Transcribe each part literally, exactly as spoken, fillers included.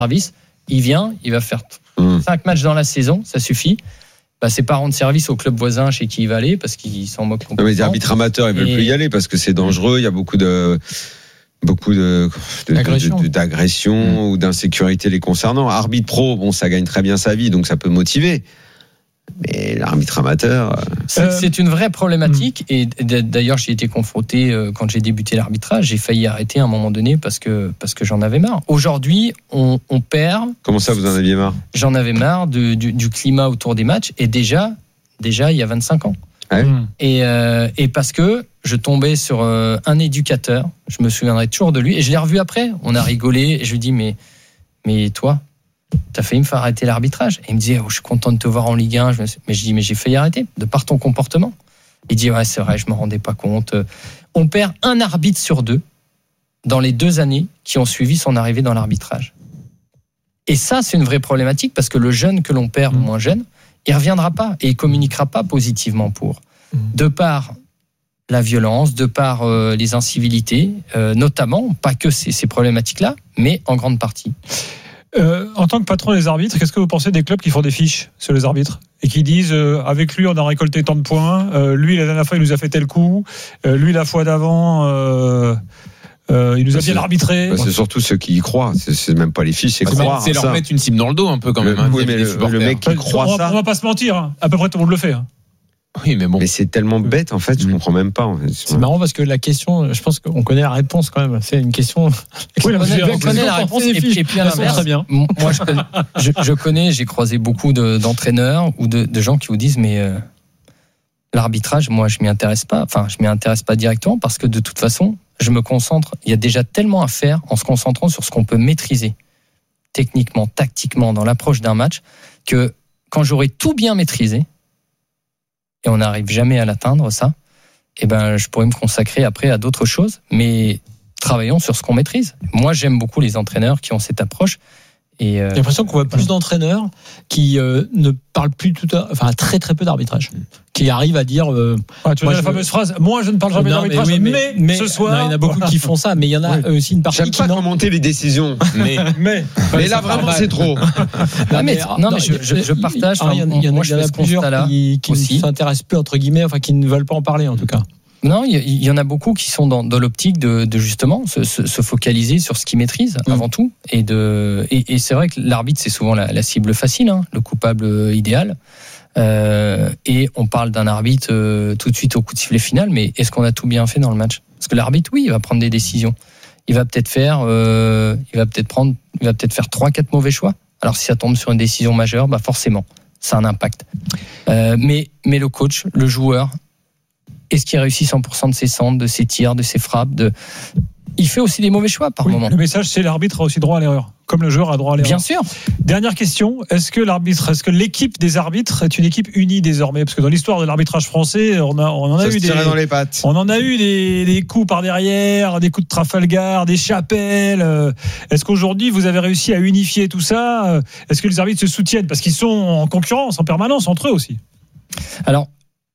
service, il vient, il va faire cinq matchs dans la saison, ça suffit. Bah, c'est pas rendre service au club voisin chez qui il va aller parce qu'il s'en moque complètement. Mais les arbitres amateurs, ils veulent et... plus y aller parce que c'est dangereux. Il y a beaucoup de beaucoup de, de, d'agression, de, de, d'agression mmh. ou d'insécurité les concernant. Arbitre pro, bon, ça gagne très bien sa vie, donc ça peut motiver. Mais l'arbitre amateur, c'est, euh... c'est une vraie problématique. Et d'ailleurs, j'y ai été confronté quand j'ai débuté l'arbitrage. J'ai failli arrêter à un moment donné parce que parce que j'en avais marre. Aujourd'hui, on, on perd. Comment ça, vous en aviez marre ? J'en avais marre de, du, du climat autour des matchs. Et déjà, déjà, il y a vingt-cinq ans. Ouais. Et, euh, et parce que je tombais sur euh, un éducateur. Je me souviendrai toujours de lui. Et je l'ai revu après. On a rigolé. Et je lui dis mais mais toi. T'as failli me faire arrêter l'arbitrage. Et il me disait, oh, je suis content de te voir en Ligue un. Je me... Mais je dis, mais j'ai failli arrêter de par ton comportement. Il dit, ouais, c'est vrai, je me rendais pas compte. On perd un arbitre sur deux dans les deux années qui ont suivi son arrivée dans l'arbitrage. Et ça, c'est une vraie problématique parce que le jeune que l'on perd, mmh. ou moins jeune, il reviendra pas et il communiquera pas positivement pour. Mmh. De par la violence, de par euh, les incivilités, euh, notamment, pas que ces, ces problématiques-là, mais en grande partie. Euh, en tant que patron des arbitres, qu'est-ce que vous pensez des clubs qui font des fiches sur les arbitres et qui disent euh, avec lui on a récolté tant de points, euh, lui la dernière fois il nous a fait tel coup, euh, lui la fois d'avant euh, euh, il nous a bah, bien arbitré. Bah, c'est surtout ceux qui y croient. C'est, c'est même pas les fiches, c'est bah, croire. C'est leur ça. Mettre une cible dans le dos un peu quand même. Le, hein, oui, mais le, le mec qui croit on va, ça. On va pas se mentir, hein. À peu près tout le monde le fait. Hein. Oui, mais bon. Mais c'est tellement bête, en fait, je comprends même pas. En fait. C'est marrant parce que la question, je pense qu'on connaît la réponse quand même. C'est une question. Oui, on connaît, on connaît la réponse. Et puis, et puis à l'inverse, très bien. Moi, je connais, je, je connais, j'ai croisé beaucoup de, d'entraîneurs ou de, de gens qui vous disent, mais euh, l'arbitrage, moi, je m'y intéresse pas. Enfin, je m'y intéresse pas directement parce que de toute façon, je me concentre. Il y a déjà tellement à faire en se concentrant sur ce qu'on peut maîtriser techniquement, tactiquement, dans l'approche d'un match, que quand j'aurai tout bien maîtrisé. Et on n'arrive jamais à l'atteindre, ça, eh ben, je pourrais me consacrer après à d'autres choses, mais travaillons sur ce qu'on maîtrise. Moi, j'aime beaucoup les entraîneurs qui ont cette approche. Et euh, j'ai l'impression qu'on voit plus d'entraîneurs qui euh, ne parlent plus tout à, enfin très très peu d'arbitrage, qui arrivent à dire. Euh, ouais, tu vois la je, fameuse phrase. Moi, je ne parle jamais non, d'arbitrage, mais, oui, mais, mais, mais ce soir. Non, il y en a beaucoup qui font ça, mais il y en a oui. aussi une partie. J'aime qui pas non. commenter les décisions, mais mais, mais là vraiment c'est trop. non, mais, non, mais je, je, je partage. Il y en a, il y en a, il y en a plusieurs qui, qui ne s'intéressent plus entre guillemets, enfin qui ne veulent pas en parler en tout cas. Non, il y, y en a beaucoup qui sont dans, dans l'optique de, de justement se, se, se focaliser sur ce qu'ils maîtrisent mmh. avant tout. Et, de, et, et c'est vrai que l'arbitre, c'est souvent la, la cible facile, hein, le coupable idéal. Euh, et on parle d'un arbitre euh, tout de suite au coup de sifflet final, mais est-ce qu'on a tout bien fait dans le match ? Parce que l'arbitre, oui, il va prendre des décisions. Il va peut-être faire, euh, il va peut-être prendre, il va peut-être faire trois, quatre mauvais choix. Alors si ça tombe sur une décision majeure, bah forcément, ça a un impact. Euh, mais, mais le coach, le joueur. Est-ce qu'il réussit cent pour cent de ses centres, de ses tirs, de ses frappes de... Il fait aussi des mauvais choix par oui, moment. Le message, c'est l'arbitre a aussi droit à l'erreur, comme le joueur a droit à l'erreur. Bien sûr. Dernière question, est-ce que l'arbitre, est-ce que l'équipe des arbitres est une équipe unie désormais ? Parce que dans l'histoire de l'arbitrage français, on, a, on en a Ça eu des, dans les pattes. On en a eu des, des coups par derrière, des coups de Trafalgar, des chapelles. Est-ce qu'aujourd'hui vous avez réussi à unifier tout ça ? Est-ce que les arbitres se soutiennent ? Parce qu'ils sont en concurrence en permanence entre eux aussi. Alors.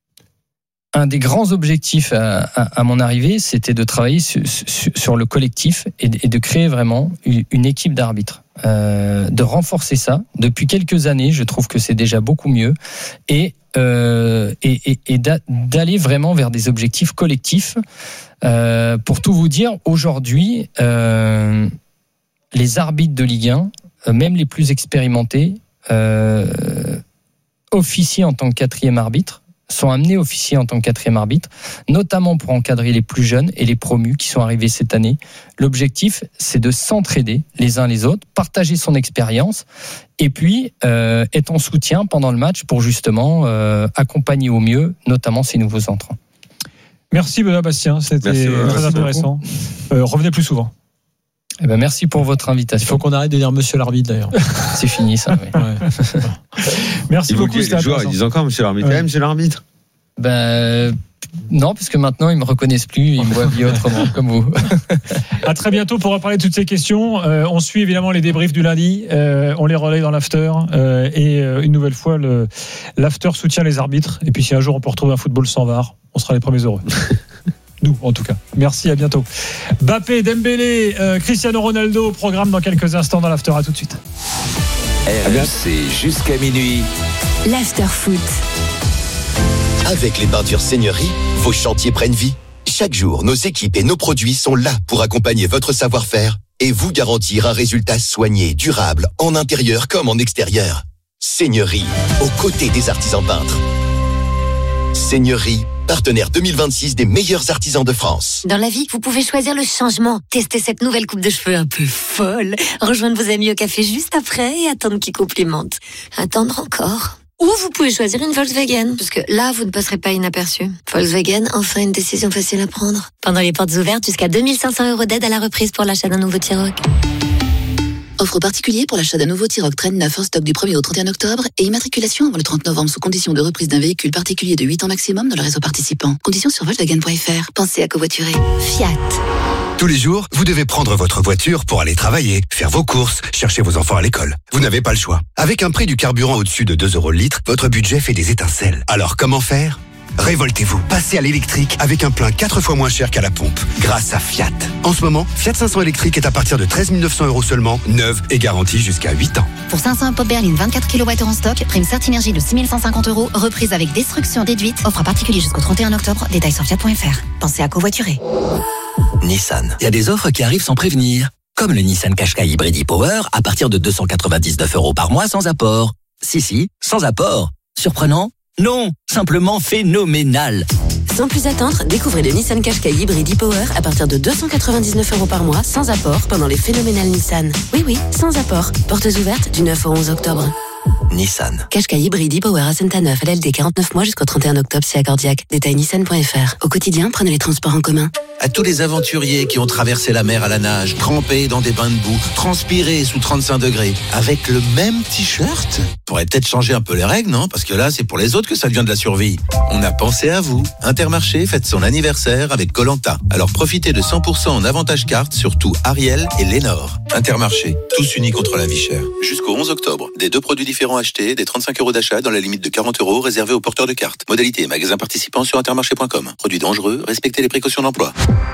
Un des grands objectifs à, à, à mon arrivée, c'était de travailler sur, sur, sur le collectif et de, et de créer vraiment une, une équipe d'arbitres, euh, de renforcer ça. Depuis quelques années, je trouve que c'est déjà beaucoup mieux et, euh, et, et, et d'aller vraiment vers des objectifs collectifs. Euh, pour tout vous dire, aujourd'hui, euh, les arbitres de Ligue un, même les plus expérimentés, euh, officient en tant que quatrième arbitre. Sont amenés officiers en tant que quatrième arbitre, notamment pour encadrer les plus jeunes et les promus qui sont arrivés cette année. L'objectif, c'est de s'entraider les uns les autres, partager son expérience et puis euh, être en soutien pendant le match pour justement euh, accompagner au mieux, notamment ces nouveaux entrants. Merci Benoît Bastien, c'était merci, très merci intéressant. Euh, revenez plus souvent. Eh ben merci pour votre invitation. Il faut qu'on arrête de dire monsieur l'arbitre d'ailleurs. C'est fini ça. Oui. Ouais. Merci il beaucoup. Les joueurs ils disent encore monsieur l'arbitre. Ouais. Monsieur l'arbitre. Ben non, puisque maintenant ils me reconnaissent plus, ils me voient bien autrement comme vous. À très bientôt pour reparler de toutes ces questions. Euh, on suit évidemment les débriefs du lundi. Euh, on les relaie dans l'after euh, et euh, une nouvelle fois le l'after soutient les arbitres. Et puis si un jour on peut retrouver un football sans V A R, on sera les premiers heureux. nous en tout cas. Merci, à bientôt. Mbappé, Dembélé, euh, Cristiano Ronaldo au programme dans quelques instants dans l'After. À tout de suite. R M C jusqu'à minuit. L'After Foot. Avec les peintures Seigneurie, vos chantiers prennent vie. Chaque jour, nos équipes et nos produits sont là pour accompagner votre savoir-faire et vous garantir un résultat soigné, durable, en intérieur comme en extérieur. Seigneurie, aux côtés des artisans peintres. Seigneurie, partenaire deux mille vingt-six des meilleurs artisans de France. Dans la vie, vous pouvez choisir le changement. Tester cette nouvelle coupe de cheveux un peu folle. Rejoindre vos amis au café juste après et attendre qu'ils complimentent. Attendre encore. Ou vous pouvez choisir une Volkswagen, parce que là, vous ne passerez pas inaperçu. Volkswagen, enfin une décision facile à prendre. Pendant les portes ouvertes, jusqu'à deux mille cinq cents euros d'aide à la reprise pour l'achat d'un nouveau T-Roc. Offre particulier pour l'achat d'un nouveau T-Roc Traîne neuf en stock du premier au trente et un octobre et immatriculation avant le trente novembre sous condition de reprise d'un véhicule particulier de huit ans maximum dans le réseau participant. Conditions sur Volkswagen point F R. Pensez à covoiturer. Fiat. Tous les jours, vous devez prendre votre voiture pour aller travailler, faire vos courses, chercher vos enfants à l'école. Vous n'avez pas le choix. Avec un prix du carburant au-dessus de deux euros le litre, votre budget fait des étincelles. Alors comment faire ? Révoltez-vous, passez à l'électrique avec un plein quatre fois moins cher qu'à la pompe, grâce à Fiat. En ce moment, Fiat cinq cents électrique est à partir de treize mille neuf cents euros seulement, neuve et garantie jusqu'à huit ans. Pour cinq cents pop berline vingt-quatre kilowattheures en stock, prime Certinergie de six mille cent cinquante euros, reprise avec destruction déduite, offre à particulier jusqu'au trente et un octobre, détails sur fiat point F R. Pensez à covoiturer. Nissan, il y a des offres qui arrivent sans prévenir. Comme le Nissan Qashqai Hybrid e-Power à partir de deux cent quatre-vingt-dix-neuf euros par mois sans apport. Si, si, sans apport. Surprenant ? Non, simplement phénoménal. Sans plus attendre, découvrez le Nissan Qashqai Hybrid e-Power à partir de deux cent quatre-vingt-dix-neuf euros par mois sans apport pendant les phénoménales Nissan. Oui, oui, sans apport. Portes ouvertes du neuf au onze octobre. Nissan. Qashqai Hybrid e-Power à Santa-Neuf, L L D quarante-neuf mois jusqu'au trente et un octobre, c'est à Cordiac. Détail nissan point F R. Au quotidien, prenez les transports en commun. À tous les aventuriers qui ont traversé la mer à la nage, trempés dans des bains de boue, transpirés sous trente-cinq degrés, avec le même t-shirt. Faudrait peut-être changer un peu les règles, non ? Parce que là, c'est pour les autres que ça devient de la survie. On a pensé à vous. Intermarché fête son anniversaire avec Koh-Lanta. Alors profitez de cent pour cent en avantage carte sur tout Ariel et Lénore. Intermarché, tous unis contre la vie chère. Jusqu'au onze octobre, des deux produits différents achetés, des trente-cinq euros d'achat dans la limite de quarante euros réservés aux porteurs de cartes. Modalité et magasins participants sur intermarché point com. Produits dangereux, respectez les précautions d'emploi.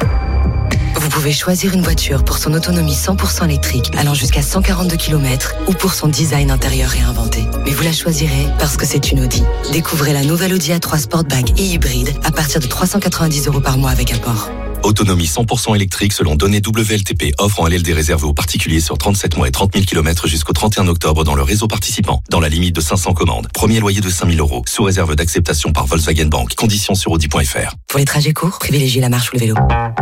Vous pouvez choisir une voiture pour son autonomie cent pour cent électrique allant jusqu'à cent quarante-deux kilomètres ou pour son design intérieur réinventé. Mais vous la choisirez parce que c'est une Audi. Découvrez la nouvelle Audi A trois Sportback et hybride à partir de trois cent quatre-vingt-dix euros par mois avec apport. Autonomie cent pour cent électrique selon données W L T P. Offre en L L D réservée aux particuliers sur trente-sept mois et trente mille kilomètres jusqu'au trente et un octobre dans le réseau participant. Dans la limite de cinq cents commandes. Premier loyer de cinq mille euros. Sous réserve d'acceptation par Volkswagen Bank. Conditions sur audi point F R. Pour les trajets courts, privilégiez la marche ou le vélo.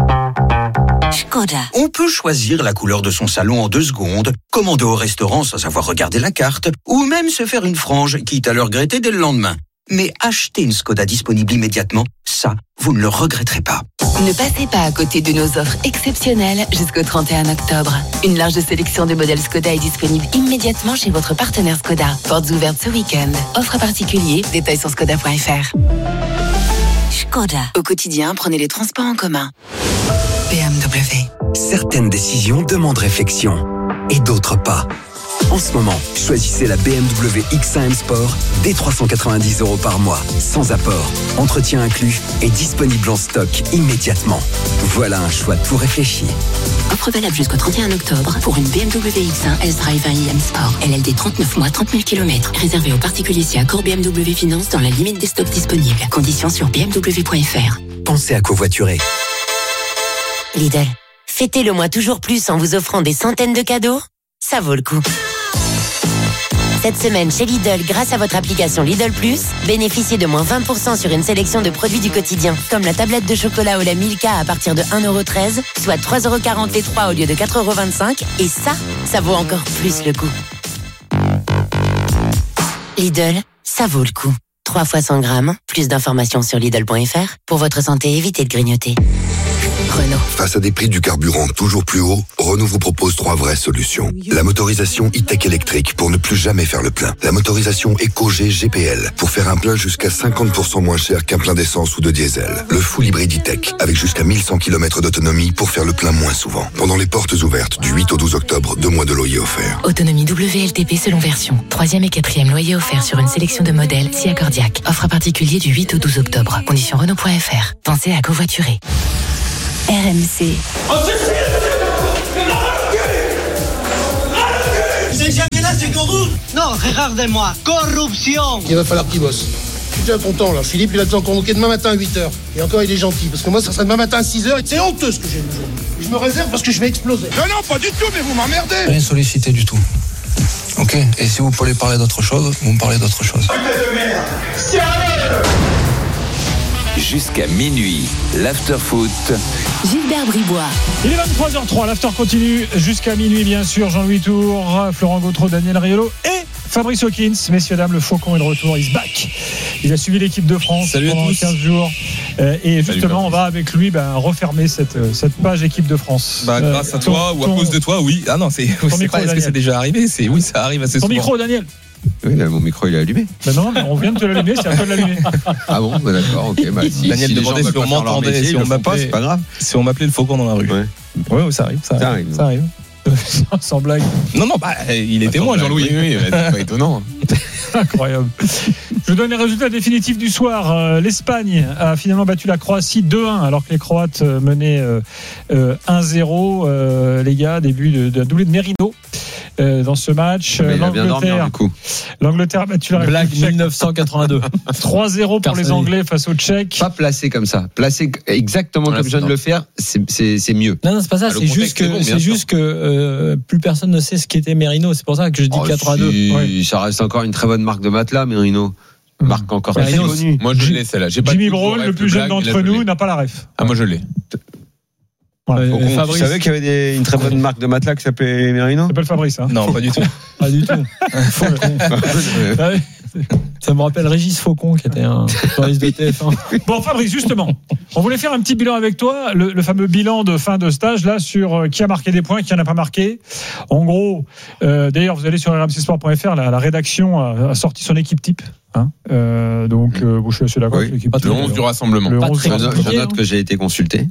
Škoda. On peut choisir la couleur de son salon en deux secondes, commander au restaurant sans avoir regardé la carte, ou même se faire une frange, quitte à le regretter dès le lendemain. Mais acheter une Škoda disponible immédiatement, ça, vous ne le regretterez pas. Ne passez pas à côté de nos offres exceptionnelles jusqu'au trente et un octobre. Une large sélection de modèles Škoda est disponible immédiatement chez votre partenaire Škoda. Portes ouvertes ce week-end. Offre à particulier, détails sur Škoda point F R. Škoda. Au quotidien, prenez les transports en commun. B M W. Certaines décisions demandent réflexion et d'autres pas. En ce moment, choisissez la B M W X un M Sport dès trois cent quatre-vingt-dix euros par mois, sans apport, entretien inclus et disponible en stock immédiatement. Voilà un choix tout réfléchi. Offre valable jusqu'au trente et un octobre pour une B M W X un S-Drive un I M Sport. L L D trente-neuf mois, trente mille kilomètres. Réservé aux particuliers si accord B M W Finance dans la limite des stocks disponibles. Conditions sur b m w point f r. Pensez à covoiturer. Lidl, fêtez le mois toujours plus en vous offrant des centaines de cadeaux. Ça vaut le coup. Cette semaine chez Lidl, grâce à votre application Lidl Plus, bénéficiez de moins vingt pour cent sur une sélection de produits du quotidien, comme la tablette de chocolat au lait Milka à partir de un euro treize, soit trois euros quarante et trois au lieu de quatre euros vingt-cinq, et ça, ça vaut encore plus le coup. Lidl, ça vaut le coup. trois fois cent grammes, plus d'informations sur Lidl point F R. Pour votre santé, évitez de grignoter. Renault. Face à des prix du carburant toujours plus hauts, Renault vous propose trois vraies solutions. La motorisation e-tech électrique pour ne plus jamais faire le plein. La motorisation EcoG G P L pour faire un plein jusqu'à cinquante pour cent moins cher qu'un plein d'essence ou de diesel. Le full hybride e-tech avec jusqu'à mille cent kilomètres d'autonomie pour faire le plein moins souvent. Pendant les portes ouvertes du huit au douze octobre, deux mois de loyer offert. Autonomie W L T P selon version. Troisième et quatrième loyer offert sur une sélection de modèles si accordiaque. Offre à particulier du huit au douze octobre. Conditions Renault point F R. Pensez à covoiturer. R M C. C'est jamais là, c'est corruption. Non, regardez-moi, corruption. Il va falloir qu'il bosse. Tu tiens ton temps là, Philippe il a besoin de convoquer demain matin à huit heures. Et encore il est gentil, parce que moi ça sera demain matin à six heures et c'est honteux ce que j'ai dit aujourd'hui. Je me réserve parce que je vais exploser. Non, non, pas du tout, mais vous m'emmerdez. Rien sollicité du tout. Ok, et si vous voulez parler d'autre chose, vous me parlez d'autre chose. Jusqu'à minuit, l'after-foot. Gilbert Bribois. Il est vingt-trois heures trois, l'after continue jusqu'à minuit bien sûr. Jean-Louis Tour, Florent Gautreau, Daniel Riolo et Fabrice Hawkins. Messieurs, dames, le Faucon est de retour, il se back. Il a suivi l'équipe de France Salut pendant quinze jours. Euh, et Salut, justement, on va avec lui ben, refermer cette, cette page équipe de France. Bah, Euh, grâce à ton- toi ou à ton- cause de toi, oui. Ah non, c'est, c'est micro, pas est-ce que Daniel. c'est déjà arrivé, c'est oui, ça arrive assez Ton souvent. micro, Daniel. Oui, là, mon micro il est allumé. Ben non, mais on vient de te l'allumer, c'est à toi de l'allumer. Ah bon, bah d'accord, ok. Bah, si, Daniel si les gens demandait veulent si on pas faire leur m'entendait, métier, si ils on le font pas, m'appelait. c'est pas grave. Si on m'appelait le Faucon dans la rue. Ouais. Ouais, ouais, ça arrive, ça Ça arrive. arrive. Ça arrive. Sans blague. Non, non, bah, il est Attends, témoin, blague, Jean-Louis. oui, Oui, oui, c'est pas étonnant. Incroyable. Je vous donne les résultats définitifs du soir. Euh, L'Espagne a finalement battu la Croatie deux un alors que les Croates euh, menaient euh, euh, un zéro. Euh, les gars, début de, de la doublée de Merino euh, dans ce match. Mais il a bien dormi L'Angleterre, du coup. l'Angleterre a battu la Blague République tchèque mille neuf cent quatre-vingt-deux. trois zéro pour les Carceli. Anglais face aux Tchèques. Pas placé comme ça. Placé exactement Voilà, comme je viens de c'est le faire, c'est, c'est, c'est mieux. Non, non, c'est pas ça. Ah, le c'est contexte juste que, est bon, bien c'est sûr. juste que euh, plus personne ne sait ce qu'était Merino. C'est pour ça que je dis Oh, quatre à deux. si, Ouais. Ça reste encore une très bonne marque de matelas, Merino. Marque encore Bah, très Merino, connue. Moi, je l'ai, celle-là. J'ai pas Jimmy de Brown, rêve le de plus jeune blague, mais là, d'entre je nous, l'ai. n'a pas la ref. Ah, moi, je l'ai. Voilà. Euh, Au con, tu Fabrice. savais qu'il y avait des- une très bonne marque de matelas qui s'appelait Merino. Ça s'appelle Fabrice. Hein. Non, pas du tout. Pas du tout. Faucon. Ah oui. Ça me rappelle Régis Faucon qui était un journaliste de T F un. Bon, Fabrice, justement, on voulait faire un petit bilan avec toi, le, le fameux bilan de fin de stage, là, sur euh, qui a marqué des points, qui n'en a pas marqué. En gros, euh, d'ailleurs, vous allez sur r m c sport point f r, la, la rédaction a, a sorti son équipe type. Hein, euh, donc, euh, bon, je suis assez d'accord Oui. avec l'équipe Pas type. Le onze du rassemblement. Le Pas onze très du Je note, rassemblement. je note que j'ai été consulté.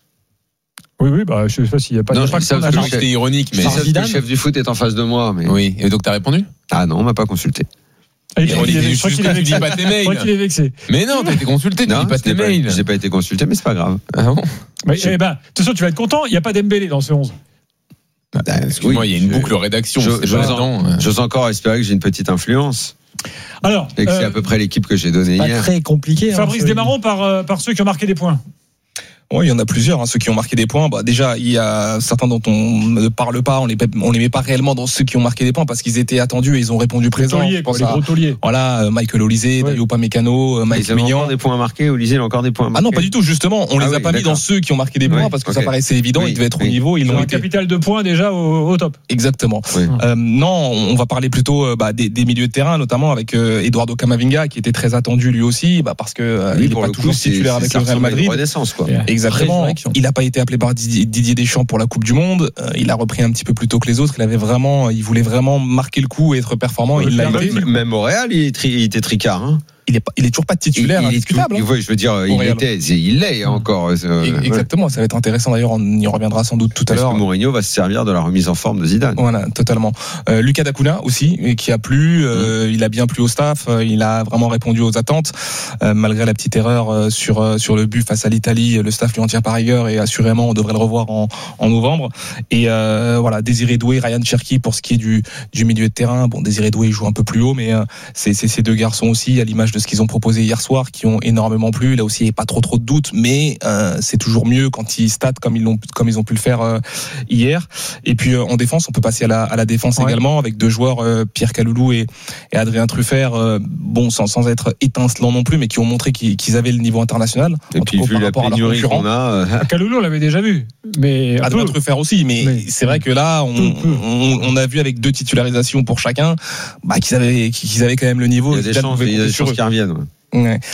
Oui, oui, bah, je sais pas s'il n'y a pas, Non, il y a je pas dis que ça ton parce que agent. je- C'était ironique, mais. Mais c'est Zidane le chef du foot est en face de moi. Mais... Oui. Et donc, t'as répondu? Ah non, on m'a pas consulté. Ah, il- Ironique, il est- c'est je crois juste qu'il est que tu dis vexé. pas tes Je crois mails. qu'il est vexé. Mais non, t'as été consulté, tu Non, dis pas je tes n'ai pas, mails. j'ai pas été consulté, mais c'est pas grave. Ah bon? Mais, eh ben, de toute façon, tu vas être content, il n'y a pas d'Embélé dans ce onze. Excuse-moi, il y a une je- boucle rédaction. je- c'est j'ose pas en- dedans. J'ose encore espérer que j'ai une petite influence Alors, et que c'est euh, à peu près l'équipe que j'ai donnée Pas hier. très compliqué. hein, Fabrice, ce- démarrons par, euh, par ceux qui ont marqué des points. Oui, il y en a plusieurs, hein, ceux qui ont marqué des points. Bah, déjà, il y a certains dont on ne parle pas, on les, on les met pas réellement dans ceux qui ont marqué des points parce qu'ils étaient attendus et ils ont répondu présent. Taulier, Je quoi, pense les à- gros tauliers. Voilà, euh, Michael Olysée, Ouais. Dayo Upamecano, euh, Ils Mike avaient Mignon. encore des points marqués. Olysée, il a encore des points Ah marqués. non, pas du tout, justement. On les Ah a oui, pas mis d'accord. dans ceux qui ont marqué des points Oui, parce que ok. ça paraissait évident, Oui, ils devaient être oui. au niveau, ils Ils ont l'ont un été. capital de points déjà au, au top. Exactement. Oui. Euh, non, on va parler plutôt euh, bah, des, des milieux de terrain, notamment avec euh, Eduardo Camavinga, qui était très attendu lui aussi, bah, parce que euh, Lui, il n'est pour pas le coup, toujours c'est- titulaire c'est- avec ça le Real ressemble à une Madrid. renaissance, quoi. Exactement. Résurrection. Il n'a pas été appelé par Didier Didier Deschamps pour la Coupe du Monde. Euh, il a repris un petit peu plus tôt que les autres. Il avait vraiment, il voulait vraiment marquer le coup et être performant. Il l'a Même- été. Même au Real, il, est tri- il était tricard. Hein. Il est, pas- il est toujours pas titulaire, il, il est indiscutable. tout- hein. oui, je veux dire, il Real. était, il l'est encore. euh, E- Exactement. Ça va être intéressant d'ailleurs. On y reviendra sans doute tout à Parce l'heure. que Mourinho va se servir de la remise en forme de Zidane. Voilà, totalement. Euh, Lucas Dacuna aussi, et qui a plu. Euh, Mmh. Il a bien plu au staff. euh, Il a vraiment répondu aux attentes, euh, malgré la petite erreur euh, sur euh, sur le but face à l'Italie. Le staff lui en tient par rigueur et assurément on devrait le revoir en, en novembre. Et euh, voilà, Désiré Doué, Ryan Cherki pour ce qui est du du milieu de terrain. Bon, Désiré Doué il joue un peu plus haut, mais euh, c'est c'est ces deux garçons aussi, à l'image de ce qu'ils ont proposé hier soir, qui ont énormément plu. Là aussi, il n'y a pas trop trop de doutes, mais euh, c'est toujours mieux quand ils statent comme ils l'ont comme ils ont pu le faire euh, hier. Et puis euh, en défense, on peut passer à la à la défense Ouais. également avec deux joueurs, euh, Pierre Kaloulou et, et Adrien Truffert, euh, bon sans sans être étincelants non plus, mais qui ont montré qu'ils, qu'ils avaient le niveau international. Et en puis, tout cas, vu par la rapport à leurs pénurie concurrents. qu'on a, euh, Kaloulou, on l'avait déjà vu. Mais un Adrien peu. Truffert aussi, mais, Mais- c'est vrai que là, on, Peu, peu. on, on a vu avec deux titularisations pour chacun, bah, qu'ils avaient qu'ils avaient quand même le niveau. il y a des Zidane chances, pouvait il y a compter des sur chances eux. qui reviennent. ouais. Ouais.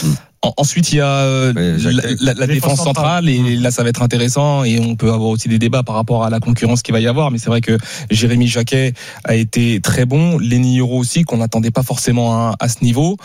Ensuite, il y a euh, Ouais, la, la, la défense centrale, et là, ça va être intéressant, et on peut avoir aussi des débats par rapport à la concurrence qu'il va y avoir. Mais c'est vrai que Jérémy Jacquet a été très bon, Lenny Yoro aussi, qu'on n'attendait pas forcément à, à ce niveau.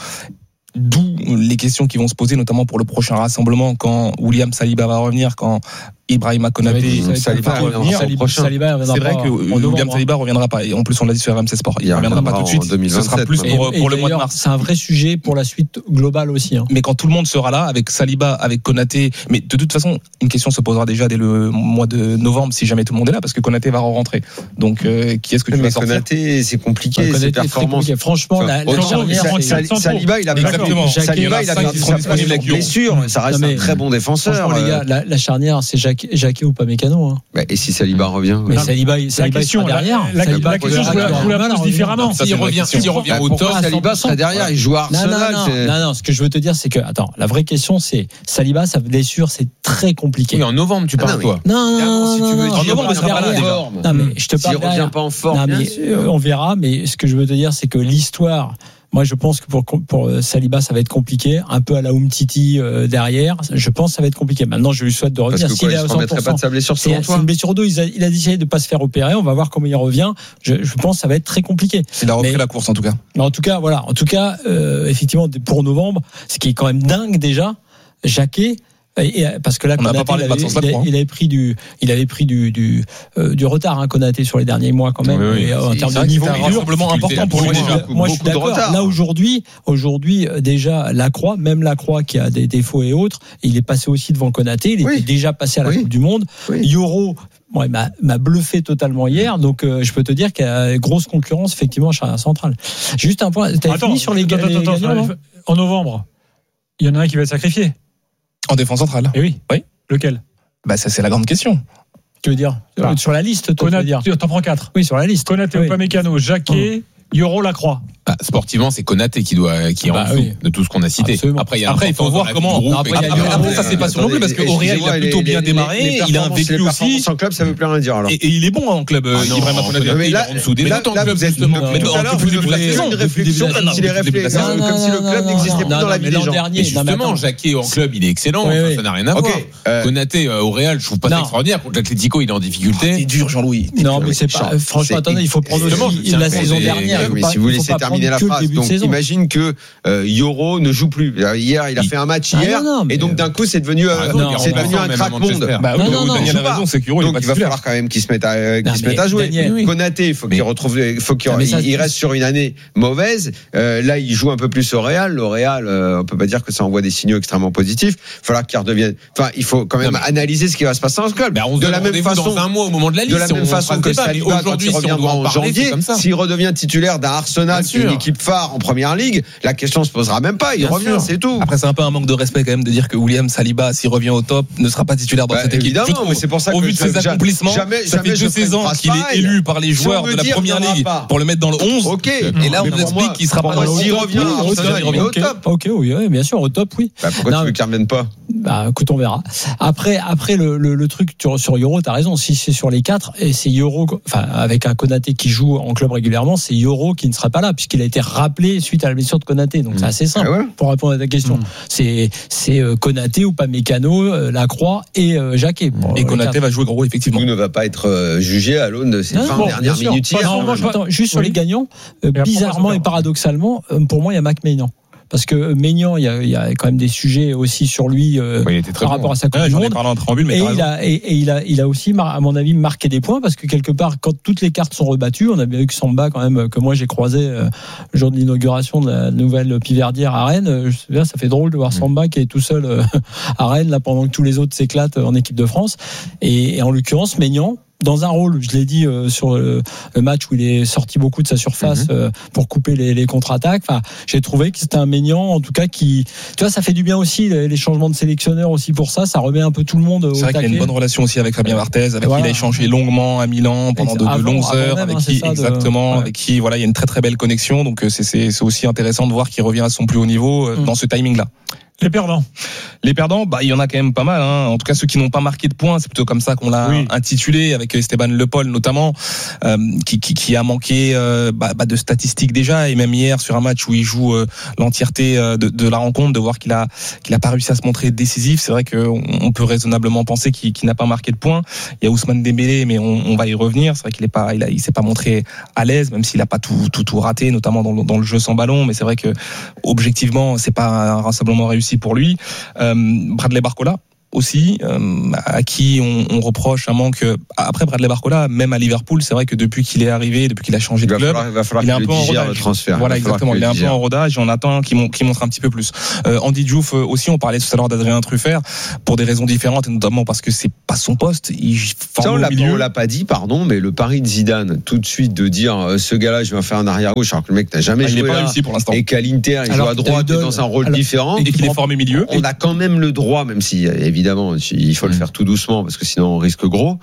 D'où les questions qui vont se poser, notamment pour le prochain rassemblement, quand William Saliba va revenir, quand Ibrahima Konaté Saliba va revenir. Saliba, Saliba C'est vrai que William novembre, Saliba reviendra pas. Et en plus, on l'a dit sur R M C Sport, il, il reviendra pas tout de suite. Ce sera plus pour, et, pour et le mois de mars. C'est un vrai sujet pour la suite globale aussi. Hein. Mais quand tout le monde sera là, avec Saliba, avec Konaté, mais de toute façon, une question se posera déjà dès le mois de novembre, si jamais tout le monde est là, parce que Konaté va rentrer. Donc, euh, qui est-ce que tu mais vas sortir? Konaté, c'est compliqué, Konaté, ses performances. c'est franchement, enfin, la, la charnière, Saliba, il a exactement. Saliba, il a perdu sa blessure. Ça reste un très bon défenseur. Franchement, les gars, la, la charnière, c'est Jacquet ou pas Mécano. Hein. Bah, et si Saliba revient? Mais Saliba, Saliba la question, sera derrière. La, la, Saliba, la question, je vous la pose différemment. S'il revient, s'il revient au top, Saliba serait derrière. Il joue à Arsenal. Non, non, non, non, ce que je veux te dire, c'est que, attends, la vraie question, c'est Saliba, sa blessure, c'est très compliqué. Oui, en novembre, tu parles quoi? Non, non, si tu veux en novembre, il sera pas là. Non, mais je te parle. S'il revient pas en forme, on verra. Mais ce que je veux te dire, c'est que l'histoire. Moi, je pense que pour, pour Saliba, ça va être compliqué. Un peu à la Umtiti euh, derrière. Je pense que ça va être compliqué. Maintenant, je lui souhaite de revenir. Parce que quoi, il ne se remettrait pas de sa blessure selon toi? C'est une blessure au dos. Il a, il a décidé de ne pas se faire opérer. On va voir comment il revient. Je, je pense que ça va être très compliqué. Il a repris mais, la course, en tout cas. Mais en tout cas, voilà. En tout cas, euh, effectivement, pour novembre, ce qui est quand même dingue déjà, Jacquet. Et, parce que là, on Konaté, pas parlé il, avait, il, a, il avait pris du, il avait pris du du, euh, du retard, hein, Konaté sur les derniers mois quand même. Oui, oui. Et, en termes de niveau, c'est un rassemblement important pour lui. Moi, moi je suis d'accord. Là aujourd'hui, aujourd'hui déjà Lacroix, même Lacroix qui a des défauts et autres, il est passé aussi devant Konaté. Il oui. était déjà passé à la oui. Coupe du Monde. Oui. Yoro. Bon, il m'a, m'a bluffé totalement hier, donc euh, je peux te dire qu'il y a grosse concurrence effectivement chez la centrale. Juste un point. T'as fini sur les attends, les attends, gagnants, attends, en novembre, il y en a un qui va être sacrifié. En défense centrale. Et oui. Oui. Lequel? Bah ça c'est la grande question. Tu veux dire ah. Sur la liste, toi, Konaté, tu veux dire t'en prends quatre. Oui, sur la liste. Konaté, oui. Upamecano, Jacquet, mmh. Yoro, Lacroix. Bah, sportivement, c'est Konaté qui doit qui est bah, en dessous oui. de tout ce qu'on a cité. Absolument. Après, il y a après il faut voir comment. Groupe, après, après, après, après, ça c'est pas sur non plus parce que Aurélien il a plutôt les, bien les, démarré. Les, les il a un vécu aussi. En club, ça veut plus rien dire alors. Et, et il est bon en club. Ah non, Ibrahima Konaté. Mais là, en dessous des là, là, vous êtes justement. Mais tout à l'heure, vous nous faites une réflexion comme si les réflexions, comme si le club n'existait plus dans la vie des gens. Et justement, Jacquet en club, il est excellent. Ça n'a rien à voir. Konaté au Real, je trouve pas ça extraordinaire. Contre l'Atlético, il est en difficulté. C'est dur, Jean-Louis. Non, mais c'est pas. Franchement, attendez, il faut prendre aussi la saison dernière. Mais si vous laissez terminer la phrase, donc imagine que euh, Yoro ne joue plus. Hier, il a fait un match hier, ah non, non, et donc d'un coup, c'est devenu, euh, ah non, c'est devenu un crack monde. Bah oui, non, non, Daniel a raison, c'est que Yoro, donc il va falloir quand même qu'il se mette à, qu'il se mette à jouer. Daniel, Konaté, il faut qu'il retrouve, il faut qu'il il, il reste sur une année mauvaise. Euh, là, il joue un peu plus au Real. Le Real, euh, on peut pas dire que ça envoie des signaux extrêmement positifs. Il va falloir qu'il redevienne. Enfin, il faut quand même analyser ce qui va se passer dans ce club. De la même façon, dans un mois au moment de la liste, de la même façon que Saliba, quand il reviendra en janvier, s'il redevient titulaire d'un Arsenal, une équipe phare en première ligue, la question se posera même pas. Il Bien revient, sûr. C'est tout. Après, c'est un peu un manque de respect quand même de dire que William Saliba, s'il revient au top, ne sera pas titulaire dans bah, cette équipe. Évidemment, mais c'est pour ça au que vu de ses accomplissements, jamais, ça jamais fait deux saisons qu'il est élu par les joueurs de la première ligue pour le mettre dans le onze. Ok. Et là, on nous explique qu'il sera pas dans le S'il revient au top. Ok, oui, bien sûr, au top, oui. Pourquoi tu veux qu'il revienne pas? Bah, écoute, on verra. Après, après le, le, le truc sur Yoro, t'as raison. Si c'est sur les quatre, et c'est Yoro, enfin, avec un Konaté qui joue en club régulièrement, c'est Yoro qui ne sera pas là, puisqu'il a été rappelé suite à la blessure de Konaté. Donc, mmh. c'est assez simple ah ouais pour répondre à ta question. Mmh. C'est, c'est Konaté ou pas Mécano, Lacroix et euh, Jacquet. Bon, et Konaté va jouer gros, effectivement. Tout ne va pas être euh, jugé à l'aune de ces vingt bon, dernières minutes hier. Non, moi, attends, juste oui. sur les gagnants, euh, bizarrement et paradoxalement, euh, pour moi, il y a Mac Maignan. Parce que Maignan, il y, a, il y a quand même des sujets aussi sur lui euh, oui, par bon. rapport à sa Coupe ouais, du Monde. En préambule, mais et, il a, et, et il a, il a aussi, à mon avis, marqué des points parce que quelque part, quand toutes les cartes sont rebattues, on a bien vu que Samba, quand même, que moi j'ai croisé euh, le jour de l'inauguration de la nouvelle Piverdière à Rennes. Je sais bien, ça fait drôle de voir Samba qui est tout seul euh, à Rennes là pendant que tous les autres s'éclatent en équipe de France. Et, et en l'occurrence, Maignan, dans un rôle, je l'ai dit euh, sur le, le match où il est sorti beaucoup de sa surface mm-hmm. euh, pour couper les, les contre-attaques. Enfin, j'ai trouvé que c'était un Maignan, en tout cas, qui, tu vois, ça fait du bien aussi les, les changements de sélectionneur aussi pour ça. Ça remet un peu tout le monde au C'est vrai taquet. qu'il a une bonne relation aussi avec Fabien Barthez, avec voilà. qui il a échangé longuement à Milan pendant de, de avant, longues heures, même, avec hein, qui ça, exactement, de... ouais. avec qui voilà, il y a une très très belle connexion. Donc c'est c'est, c'est aussi intéressant de voir qu'il revient à son plus haut niveau mm. dans ce timing-là. Les perdants. Les perdants, bah, il y en a quand même pas mal, hein. En tout cas, ceux qui n'ont pas marqué de points, c'est plutôt comme ça qu'on l'a oui. intitulé, avec Esteban Le Pol notamment, euh, qui, qui, qui a manqué euh, bah, bah, de statistiques déjà, et même hier sur un match où il joue euh, l'entièreté euh, de, de la rencontre, de voir qu'il a qu'il a pas réussi à se montrer décisif. C'est vrai qu'on on peut raisonnablement penser qu'il, qu'il n'a pas marqué de points. Il y a Ousmane Dembélé, mais on, on va y revenir. C'est vrai qu'il est pas, il, a, il s'est pas montré à l'aise, même s'il a pas tout tout tout raté, notamment dans, dans le jeu sans ballon. Mais c'est vrai que objectivement, c'est pas un rassemblement réussi pour lui. Euh, Bradley Barcola aussi, euh, à qui on, on reproche un manque. Après Bradley Barcola, même à Liverpool, c'est vrai que depuis qu'il est arrivé, depuis qu'il a changé de club, falloir, il, va falloir il est un peu en rodage. rodage. Le transfert. Voilà, exactement. Il est un peu en rodage. Et on attend qu'il montre un petit peu plus. Euh, Andy Diouf aussi, on parlait tout à l'heure d'Adrien Truffert pour des raisons différentes, et notamment parce que c'est pas son poste. Il forme Ça, on au l'a, milieu. on l'a pas dit, pardon, mais le pari de Zidane, tout de suite de dire euh, ce gars-là, je vais en faire un arrière gauche, alors que le mec n'a jamais ah, joué il est pas là, réussi pour l'instant. et qu'à l'Inter, il alors, joue à droite et dans un rôle alors, différent. Et qu'il est formé milieu. On a quand même le droit, même si évidemment il faut le faire tout doucement parce que sinon on risque gros.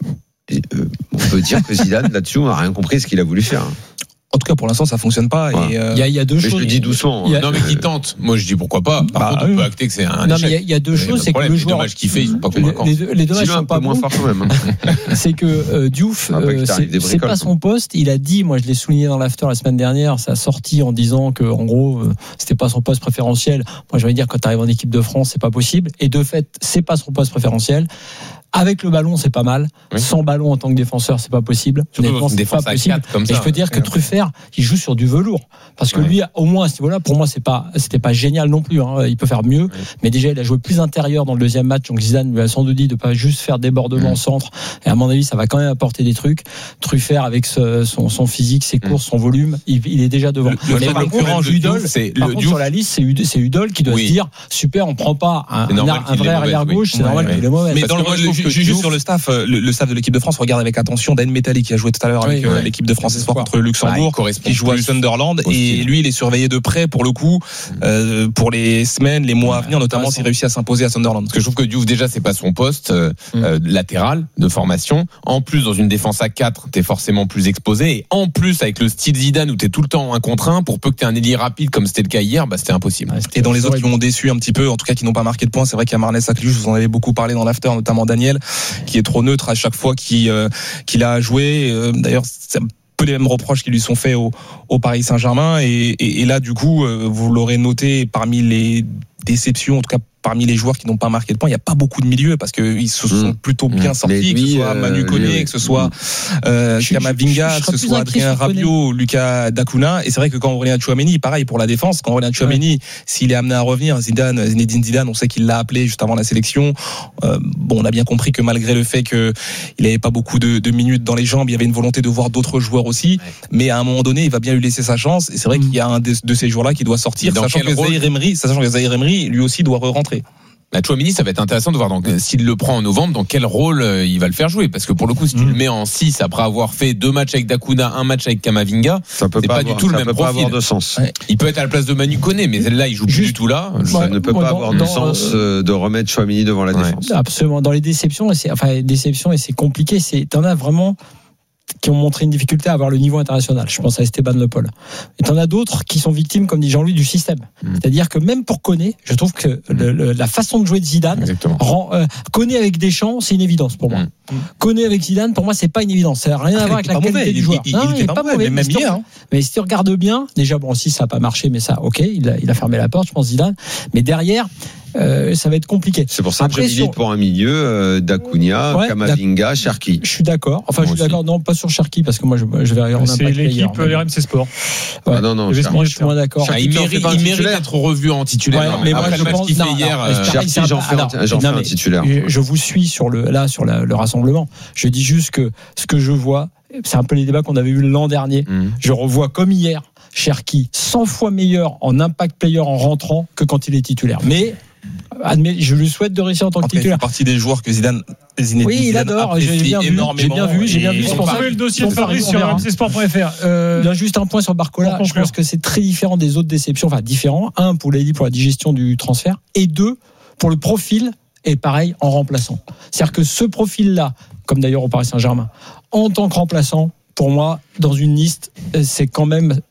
Et, euh, on peut dire que Zidane là-dessus on n'a rien compris ce qu'il a voulu faire. En tout cas, pour l'instant, ça fonctionne pas. Ouais. Et euh... il, y a, il y a deux mais choses. je le dis doucement. Il y a... Non, mais qui tente. Moi, je dis pourquoi pas. Par bah, contre, oui. on peut acter que c'est un Non, échec. mais il y a, il y a deux Mais choses, c'est que problème, le les joueur. dommages qu'il fait, ils sont pas convaincants. Les, les, les dommages Dis-le sont un pas peu moins bons. fort quand même. Hein. C'est que euh, Diouf, Ah, bah, euh, c'est, c'est pas son poste. Il a dit, moi je l'ai souligné dans l'after la semaine dernière, ça a sorti en disant que en gros euh, c'était pas son poste préférentiel. Moi je vais dire quand tu arrives en équipe de France, c'est pas possible. Et de fait, c'est pas son poste préférentiel. Avec le ballon, c'est pas mal. Oui. Sans ballon en tant que défenseur, c'est pas possible. Honnêtement, c'est pas possible. Comme ça. Et je peux dire que Truffert, il joue sur du velours. Parce que ouais. lui, au moins à ce niveau-là, pour moi, c'est pas, c'était pas génial non plus. Hein. Il peut faire mieux. Oui. Mais déjà, il a joué plus intérieur dans le deuxième match. Donc Zidane lui a sans doute dit de pas juste faire débordement au mmh. centre. Et à mon avis, ça va quand même apporter des trucs. Truffert, avec ce, son, son physique, ses courses, son volume, il, il est déjà devant. Le, le par contre, Udol, c'est par le contre, sur la liste, c'est Udol, c'est Udol qui doit oui. se dire super, on prend pas un, un, un vrai arrière gauche, c'est normal qu'il est mauvais. Mais dans le juste sur le staff. Le, le staff de l'équipe de France regarde avec attention Dan Metali qui a joué tout à l'heure avec oui, euh, ouais. l'équipe de France Espoir contre le Luxembourg, ah, qui joue à Sunderland, et lui il est surveillé de près pour le coup euh, pour les semaines, les mois à venir, notamment s'il réussit à s'imposer à Sunderland. Parce que je trouve que Diouf déjà c'est pas son poste euh, mm. euh, latéral de formation. En plus dans une défense à quatre, t'es forcément plus exposé, et en plus avec le style Zidane où t'es tout le temps un contre un, pour peu que t'aies un ailier rapide comme c'était le cas hier, bah c'était impossible. Ouais, c'était et dans les autres qui m'ont déçu un petit peu, en tout cas qui n'ont pas marqué de points, c'est vrai qu'il y a Marnès Saclus, je vous en avais beaucoup parlé dans l'after, notamment Daniel, qui est trop neutre à chaque fois qu'il, euh, qu'il a joué. Euh, d'ailleurs, c'est un peu les mêmes reproches qui lui sont faits au, au Paris Saint-Germain. Et, et, et là, du coup, euh, vous l'aurez noté, parmi les déceptions, en tout cas parmi les joueurs qui n'ont pas marqué de points, il n'y a pas beaucoup de milieux parce qu'ils se sont mmh. plutôt bien mmh. sortis, lui, que ce soit Manu Koné, euh, que ce soit euh, Kamavinga, que ce soit Adrien Rabiot, Lucas Dacuna. Et c'est vrai que quand Aurélien Tchouaméni, pareil pour la défense, quand Aurélien Tchouaméni, ouais. s'il est amené à revenir, Zidane, Zinedine Zidane, on sait qu'il l'a appelé juste avant la sélection. Euh, bon, on a bien compris que malgré le fait qu'il n'avait pas beaucoup de, de minutes dans les jambes, il y avait une volonté de voir d'autres joueurs aussi. Ouais. Mais à un moment donné, il va bien lui laisser sa chance. Et c'est vrai mmh. qu'il y a un de, de ces joueurs-là qui doit sortir, sachant que Zahir Emery, sachant que Zahir Emery, lui aussi doit re-rentrer. La Tchouaméni, ça va être intéressant de voir donc, s'il le prend en novembre, dans quel rôle euh, il va le faire jouer. Parce que pour le coup, si tu mmh. le mets en six après avoir fait deux matchs avec Dacuna, un match avec Kamavinga, ça peut c'est pas, pas avoir, du tout le ça même peut profil. Pas avoir de sens. Ouais. Il peut être à la place de Manu Koné, mais là, il joue plus Juste, du tout là. Ça ouais, ne peut pas dans, avoir dans, de sens euh, de remettre Tchouaméni devant la ouais. défense. Absolument. Dans les déceptions, et c'est, enfin, les déceptions, et c'est compliqué, c'est, t'en as vraiment qui ont montré une difficulté à avoir le niveau international. Je pense à Esteban Le Pol. Et t'en as d'autres qui sont victimes, comme dit Jean-Louis, du système. Mmh. C'est-à-dire que même pour Koné, je trouve que le, le, la façon de jouer de Zidane rend euh, Koné avec Deschamps, c'est une évidence pour moi. Mmh. Koné avec Zidane, pour moi, c'est pas une évidence. Ça n'a rien à voir avec la qualité mauvais. du joueur. Il, il, non, il, il est pas, pas mauvais, mauvais même hier. Hein. Mais si tu regardes bien, déjà bon, si ça n'a pas marché, mais ça, ok, il a, il a fermé la porte, je pense Zidane. Mais derrière. Euh, ça va être compliqué. C'est pour ça que je milite sur... pour un milieu euh, Dacuna, ouais, Kamavinga, Cherki. Je suis d'accord. Enfin, moi je suis aussi. d'accord. Non, pas sur Cherki parce que moi, je, je vais regarder. C'est l'équipe R M C Sport. Ouais. Ah non, non. Moi, je suis moins d'accord. Ah, il mérite, il mérite d'être revu en titulaire. Ouais, mais après moi, le match qu'il fait hier, euh... Cherki, j'en fais, alors, j'en fais un titulaire. Je vous suis sur le là sur la, le rassemblement. Je dis juste que ce que je vois, c'est un peu les débats qu'on avait eu l'an dernier. Mm. Je revois comme hier Cherki cent fois meilleur en impact player en rentrant que quand il est titulaire. Mais Admet, je lui souhaite de réussir en tant que titulaire. Il fait partie des joueurs que Zidane, Zinedine oui, il Zidane adore. J'ai bien vu. J'ai bien vu. J'ai bien vu. On peut le dossier de Fabrice sur R M C Sport point F R. Euh, il y a juste un point sur Barcola. Je pense que c'est très différent des autres déceptions. Enfin, différent. Un, pour l'A D, pour la digestion du transfert, et deux, pour le profil. Et pareil en remplaçant. C'est-à-dire que ce profil-là, comme d'ailleurs au Paris Saint-Germain, en tant que remplaçant, pour moi, dans une liste, c'est quand même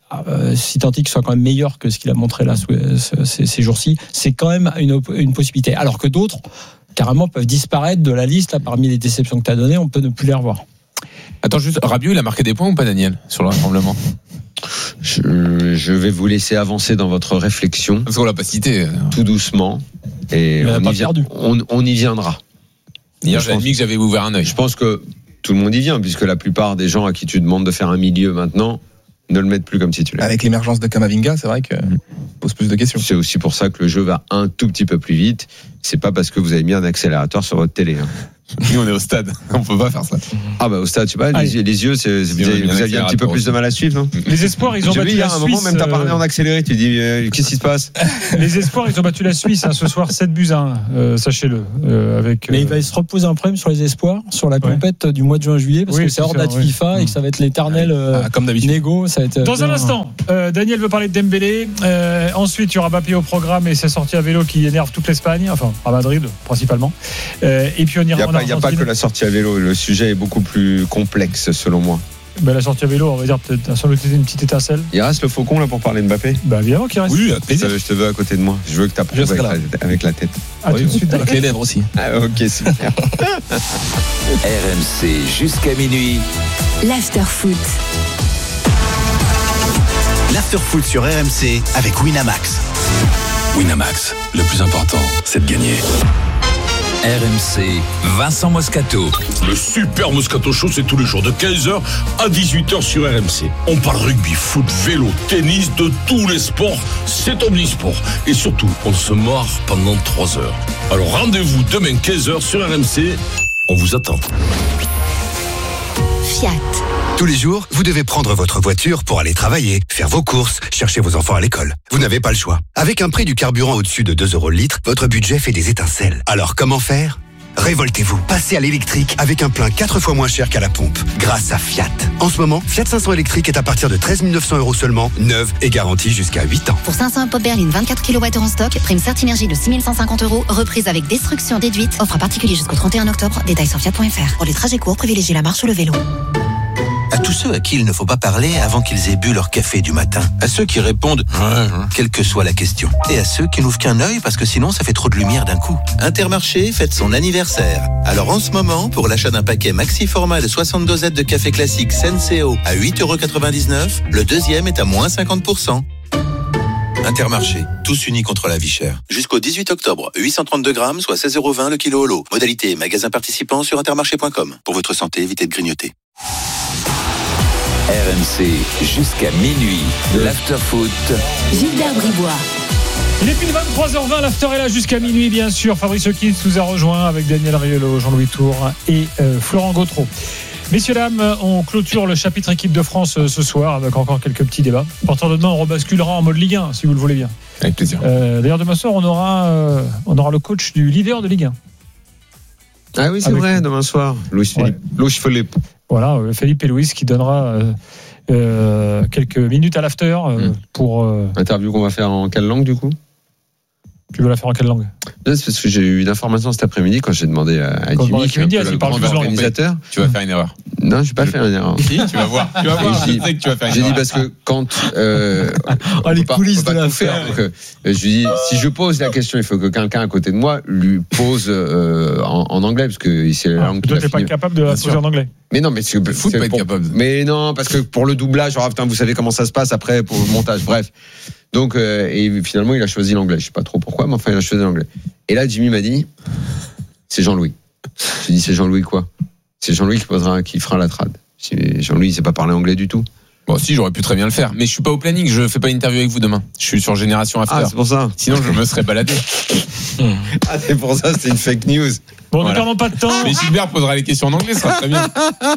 euh, si tant est qu'il soit quand même meilleur que ce qu'il a montré là ces, ces jours-ci, c'est quand même une, une possibilité. Alors que d'autres, carrément, peuvent disparaître de la liste. Là, parmi les déceptions que tu as données, on peut ne plus les revoir. Attends, juste, Rabiot, il a marqué des points ou pas, Daniel, sur le rassemblement? je, je vais vous laisser avancer dans votre réflexion. Parce qu'on l'a pas cité. Tout doucement. Et on, pas y vient, on, on y viendra. Hier, j'ai admis que j'avais ouvert un œil. Je pense que tout le monde y vient, puisque la plupart des gens à qui tu demandes de faire un milieu maintenant ne le mettent plus comme titulaire. Avec l'émergence de Kamavinga, c'est vrai que ça pose plus de questions. C'est aussi pour ça que le jeu va un tout petit peu plus vite. C'est pas parce que vous avez mis un accélérateur sur votre télé. Hein. Nous, on est au stade. On peut pas faire ça. Ah, bah, au stade, tu vois, les, les yeux, c'est, c'est, vous, avez, vous aviez un petit peu plus de mal à suivre, non? Les espoirs, ils ont battu la Suisse. À un moment, même t'as parlé en accéléré, tu dis, euh, qu'est-ce qui se passe? Les espoirs, ils ont battu la Suisse, hein, ce soir, sept buts à un, euh, sachez-le. Euh, avec, euh... Mais il va se reposer un problème sur les espoirs, sur la compète ouais. du mois de juin-juillet, parce oui, que c'est hors date ouais. FIFA ouais. et que ça va être l'éternel, euh, ah, comme d'habitude. Négo. Ça va être Dans bien, un instant, euh, Daniel veut parler de Dembélé. Euh, ensuite, il y aura Mbappé au programme et sa sortie à vélo qui énerve toute l'Espagne, enfin, à Madrid, principalement. Euh, et puis, on ira en Argentine. Il n'y a pas que la sortie à vélo, le sujet est beaucoup plus complexe selon moi. Ben, la sortie à vélo, on va dire peut-être sans doute une petite étincelle. Il reste le faucon là pour parler de Mbappé. Ben évidemment qu'il reste. Oui, ça, je te veux à côté de moi. Je veux que tu approuves avec, avec la tête. Ah, oui, tout de suite avec les lèvres aussi. Ah, ok, super. R M C jusqu'à minuit. L'after-foot. L'after-foot sur R M C avec Winamax. Winamax, le plus important, c'est de gagner. R M C, Vincent Moscato. Le super Moscato Show, c'est tous les jours de quinze heures à dix-huit heures sur R M C. On parle rugby, foot, vélo, tennis, de tous les sports. C'est omnisport. Et surtout, on se marre pendant trois heures. Alors rendez-vous demain quinze heures sur R M C. On vous attend. Fiat. Tous les jours, vous devez prendre votre voiture pour aller travailler, faire vos courses, chercher vos enfants à l'école. Vous n'avez pas le choix. Avec un prix du carburant au-dessus de deux euros le litre, votre budget fait des étincelles. Alors comment faire ? Révoltez-vous. Passez à l'électrique avec un plein quatre fois moins cher qu'à la pompe, grâce à Fiat. En ce moment, Fiat cinq cents électrique est à partir de treize mille neuf cents euros seulement, neuve et garantie jusqu'à huit ans. Pour cinq cents pop berline vingt-quatre kilowattheures en stock, prime Certinergie de six mille cent cinquante euros, reprise avec destruction déduite. Offre à particulier jusqu'au trente et un octobre. Détails sur fiat point f r. Pour les trajets courts, privilégiez la marche ou le vélo. À tous ceux à qui il ne faut pas parler avant qu'ils aient bu leur café du matin. À ceux qui répondent « quelle que soit la question ». Et à ceux qui n'ouvrent qu'un œil parce que sinon ça fait trop de lumière d'un coup. Intermarché fête son anniversaire. Alors en ce moment, pour l'achat d'un paquet maxi format de soixante dosettes de café classique Senseo à huit euros quatre-vingt-dix-neuf, le deuxième est à moins cinquante pour cent. Intermarché, tous unis contre la vie chère. Jusqu'au dix-huit octobre, huit cent trente-deux grammes, soit seize euros vingt le kilo holo. Modalité magasin participant sur intermarché point com. Pour votre santé, évitez de grignoter. R M C jusqu'à minuit, l'after-foot. Gilbert Bribois. Il est pile vingt-trois heures vingt, l'after est là jusqu'à minuit, bien sûr. Fabrice Hawkins nous a rejoint avec Daniel Riolo, Jean-Louis Tour et euh, Florent Gautreau. Messieurs, dames, on clôture le chapitre équipe de France euh, ce soir avec encore quelques petits débats. À partir de demain, on rebasculera en mode Ligue un, si vous le voulez bien. Avec plaisir. Euh, d'ailleurs, demain soir, on aura, euh, on aura le coach du leader de Ligue un. Ah oui, c'est avec... vrai, demain soir. Louis Philippe. Ouais. Louis Philippe. Voilà, Philippe et Louis qui donnera euh, euh, quelques minutes à l'after euh, mmh. pour. Euh... Interview qu'on va faire en quelle langue du coup ? Tu veux la faire en quelle langue ? Non, c'est parce que j'ai eu une information cet après-midi quand j'ai demandé à Jimmy, qui est le grand organisateur. Tu vas faire une erreur. Non, je vais pas faire une erreur. Si, tu vas voir. Tu vas voir. Je sais que tu vas faire une j'ai erreur. dit parce que quand euh, oh, les coulisses de l'affaire. Donc, euh, je lui dis si je pose la question, il faut que quelqu'un à côté de moi lui pose euh, en, en anglais parce que c'est la ah, langue. Toi, t'es pas capable de la poser en anglais. Mais non, mais c'est le foot c'est pas pour, être capable. Mais non, parce que pour le doublage, genre, putain, vous savez comment ça se passe après pour le montage. Bref. Donc, euh, et finalement, il a choisi l'anglais. Je sais pas trop pourquoi, mais enfin, il a choisi l'anglais. Et là, Jimmy m'a dit, c'est Jean-Louis. J'ai dit, c'est Jean-Louis quoi ? C'est Jean-Louis qui posera, qui fera la trad. Jean-Louis, il sait pas parler anglais du tout. Bon, si, j'aurais pu très bien le faire. Mais je suis pas au planning, je fais pas une interview avec vous demain. Je suis sur Génération After. Ah, c'est pour ça. Sinon, je me serais baladé. Ah, c'est pour ça, c'est une fake news. Bon, voilà. Ne perdons pas de temps. Mais Gilbert posera les questions en anglais, ça sera très bien.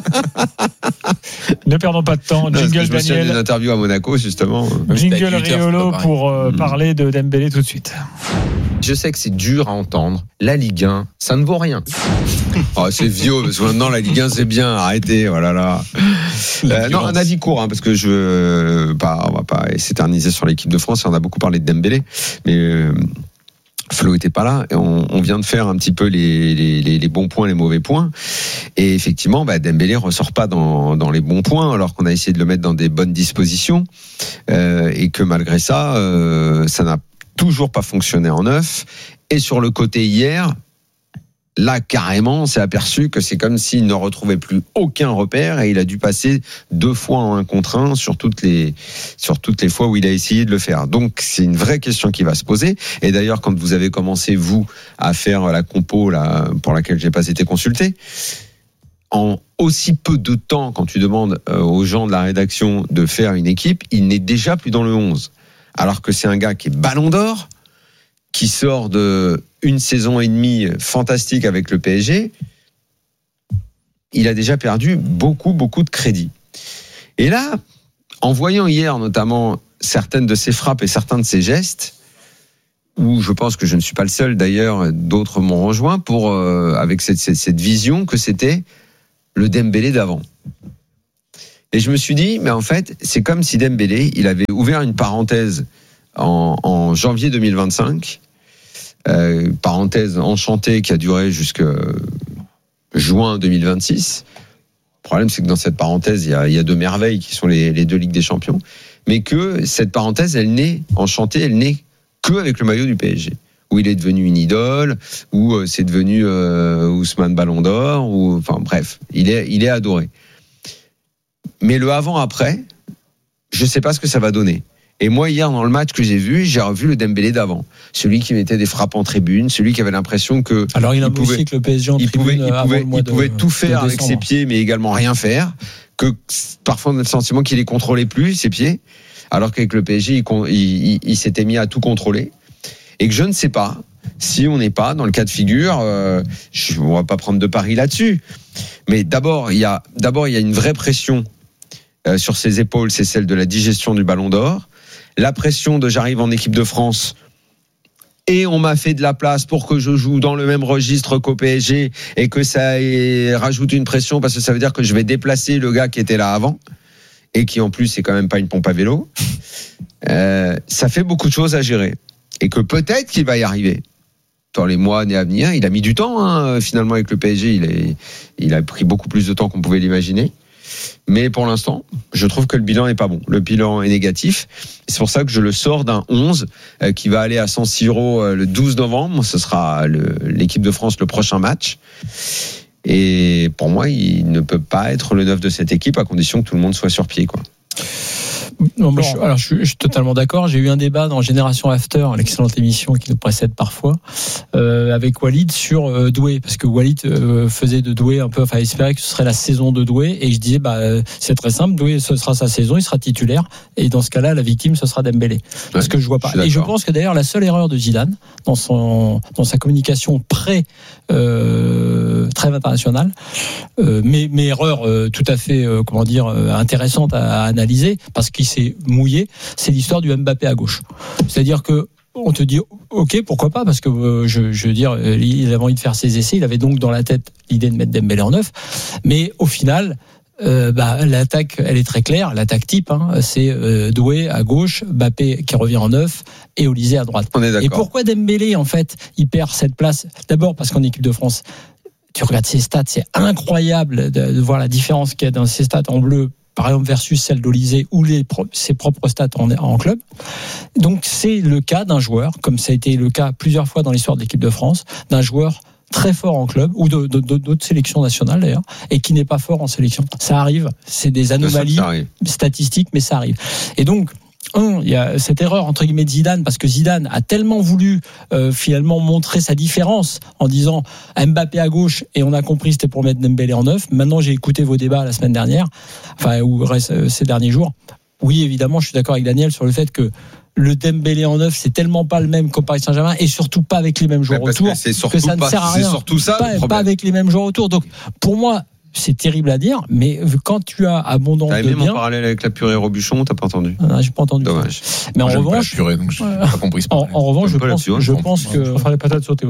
Ne perdons pas de temps. Non, Jingle je me Daniel. Une interview à Monaco, justement. Jingle Riolo pour euh, mmh. parler de Dembélé tout de suite. Je sais que c'est dur à entendre. La Ligue un, ça ne vaut rien. Oh, c'est vieux, parce que maintenant la Ligue un c'est bien. Arrêtez, voilà là. Euh, non, un avis court, hein, parce que je euh, pas, on va pas s'éterniser sur l'équipe de France. On a beaucoup parlé de Dembélé, mais euh, Flo était pas là. Et on, on vient de faire un petit peu les, les, les, les bons points, les mauvais points. Et effectivement, bah, Dembélé ressort pas dans, dans les bons points, alors qu'on a essayé de le mettre dans des bonnes dispositions. Euh, et que malgré ça, euh, ça n'a toujours pas fonctionné en neuf. Et sur le côté hier, là, carrément, on s'est aperçu que c'est comme s'il ne retrouvait plus aucun repère et il a dû passer deux fois en un contre un sur toutes les, sur toutes les fois où il a essayé de le faire. Donc, c'est une vraie question qui va se poser. Et d'ailleurs, quand vous avez commencé, vous, à faire la compo, là, pour laquelle j'ai pas été consulté, en aussi peu de temps, quand tu demandes aux gens de la rédaction de faire une équipe, il n'est déjà plus dans le onze. Alors que c'est un gars qui est ballon d'or, qui sort de une saison et demie fantastique avec le P S G, il a déjà perdu beaucoup, beaucoup de crédit. Et là, en voyant hier notamment certaines de ses frappes et certains de ses gestes, où je pense que je ne suis pas le seul d'ailleurs, d'autres m'ont rejoint pour euh, avec cette, cette, cette vision que c'était le Dembélé d'avant. Et je me suis dit, mais en fait, c'est comme si Dembélé, il avait ouvert une parenthèse en, en janvier deux mille vingt-cinq, euh, parenthèse enchantée qui a duré jusqu'à juin deux mille vingt-six. Le problème, c'est que dans cette parenthèse, il y a, il y a deux merveilles qui sont les, les deux Ligues des Champions, mais que cette parenthèse, elle n'est enchantée, elle n'est que avec le maillot du P S G, où il est devenu une idole, où euh, c'est devenu euh, Ousmane Ballon d'Or, ou enfin bref, il est, il est adoré. Mais le avant-après, je ne sais pas ce que ça va donner. Et moi, hier, dans le match que j'ai vu, j'ai revu le Dembélé d'avant. Celui qui mettait des frappes en tribune, celui qui avait l'impression que... Alors, il a bossé avec le P S G en il tribune pouvait, il pouvait, avant le mois il pouvait de, tout faire avec ses pieds, mais également rien faire. Que parfois, on a le sentiment qu'il les contrôlait plus, ses pieds. Alors qu'avec le P S G, il, il, il s'était mis à tout contrôler. Et que je ne sais pas si on n'est pas dans le cas de figure, euh, je, on va pas prendre de pari là-dessus. Mais d'abord, il y a, d'abord, il y a une vraie pression euh, sur ses épaules, c'est celle de la digestion du Ballon d'Or. La pression de j'arrive en équipe de France et on m'a fait de la place pour que je joue dans le même registre qu'au P S G et que ça ait, rajoute une pression parce que ça veut dire que je vais déplacer le gars qui était là avant et qui en plus c'est quand même pas une pompe à vélo. Euh, ça fait beaucoup de choses à gérer et que peut-être qu'il va y arriver dans les mois années à venir. Il a mis du temps hein, finalement avec le P S G, il, est, il a pris beaucoup plus de temps qu'on pouvait l'imaginer. Mais pour l'instant, je trouve que le bilan n'est pas bon. Le bilan est négatif. C'est pour ça que je le sors d'un onze euh, qui va aller à San Siro euh, le douze novembre. Ce sera le, l'équipe de France le prochain match. Et pour moi, il ne peut pas être le neuf de cette équipe à condition que tout le monde soit sur pied, quoi. Non, moi, je, alors, je, je suis totalement d'accord. J'ai eu un débat dans Génération After, l'excellente émission qui nous précède parfois, euh, avec Walid sur euh, Doué, parce que Walid euh, faisait de Doué un peu, enfin, espérait que ce serait la saison de Doué, et je disais, bah, c'est très simple, Doué, ce sera sa saison, il sera titulaire, et dans ce cas-là, la victime, ce sera Dembélé. Parce ouais, que je vois pas. Je et je pense que d'ailleurs, la seule erreur de Zidane, dans son, dans sa communication pré, euh, trêve internationale, euh, mais, mais erreur euh, tout à fait, euh, comment dire, euh, intéressante à, à analyser, parce qu'il s'est mouillé, c'est l'histoire du Mbappé à gauche. C'est-à-dire que on te dit ok, pourquoi pas, parce que euh, je, je veux dire, il avait envie de faire ses essais, il avait donc dans la tête l'idée de mettre Dembélé en neuf, mais au final euh, bah, l'attaque elle est très claire, l'attaque type hein, c'est euh, Doué à gauche, Mbappé qui revient en neuf et Olysée à droite. On est d'accord. Et pourquoi Dembélé en fait il perd cette place? D'abord parce qu'en équipe de France, tu regardes ses stats, c'est incroyable de, de voir la différence qu'il y a dans ses stats en bleu, par exemple versus celle d'Olysée ou les, ses propres stats en, en club. Donc c'est le cas d'un joueur, comme ça a été le cas plusieurs fois dans l'histoire de l'équipe de France, d'un joueur très fort en club, ou de, de, de, d'autres sélections nationales d'ailleurs, et qui n'est pas fort en sélection. Ça arrive, c'est des anomalies statistiques, mais ça arrive. Et donc, un, il y a cette erreur entre guillemets de Zidane, parce que Zidane a tellement voulu euh, finalement montrer sa différence en disant Mbappé à gauche, et on a compris c'était pour mettre Dembélé en neuf. Maintenant j'ai écouté vos débats la semaine dernière, enfin ou euh, ces derniers jours. Oui, évidemment, je suis d'accord avec Daniel sur le fait que le Dembélé en neuf, c'est tellement pas le même qu'au Paris Saint-Germain, et surtout pas avec les mêmes joueurs autour, que, c'est que ça ne pas, sert à rien. C'est surtout ça, pas, pas avec les mêmes joueurs autour. Donc pour moi, c'est terrible à dire, mais quand tu as abondance de biens... T'as aimé mon parallèle avec la purée Robuchon, t'as pas entendu? Non, j'ai pas entendu. Dommage. Mais en Moi, revanche... Pas la purée, donc j'ai pas compris ce en, en revanche, je pense, purée, je pense que... Je préfère les patates sautées aussi.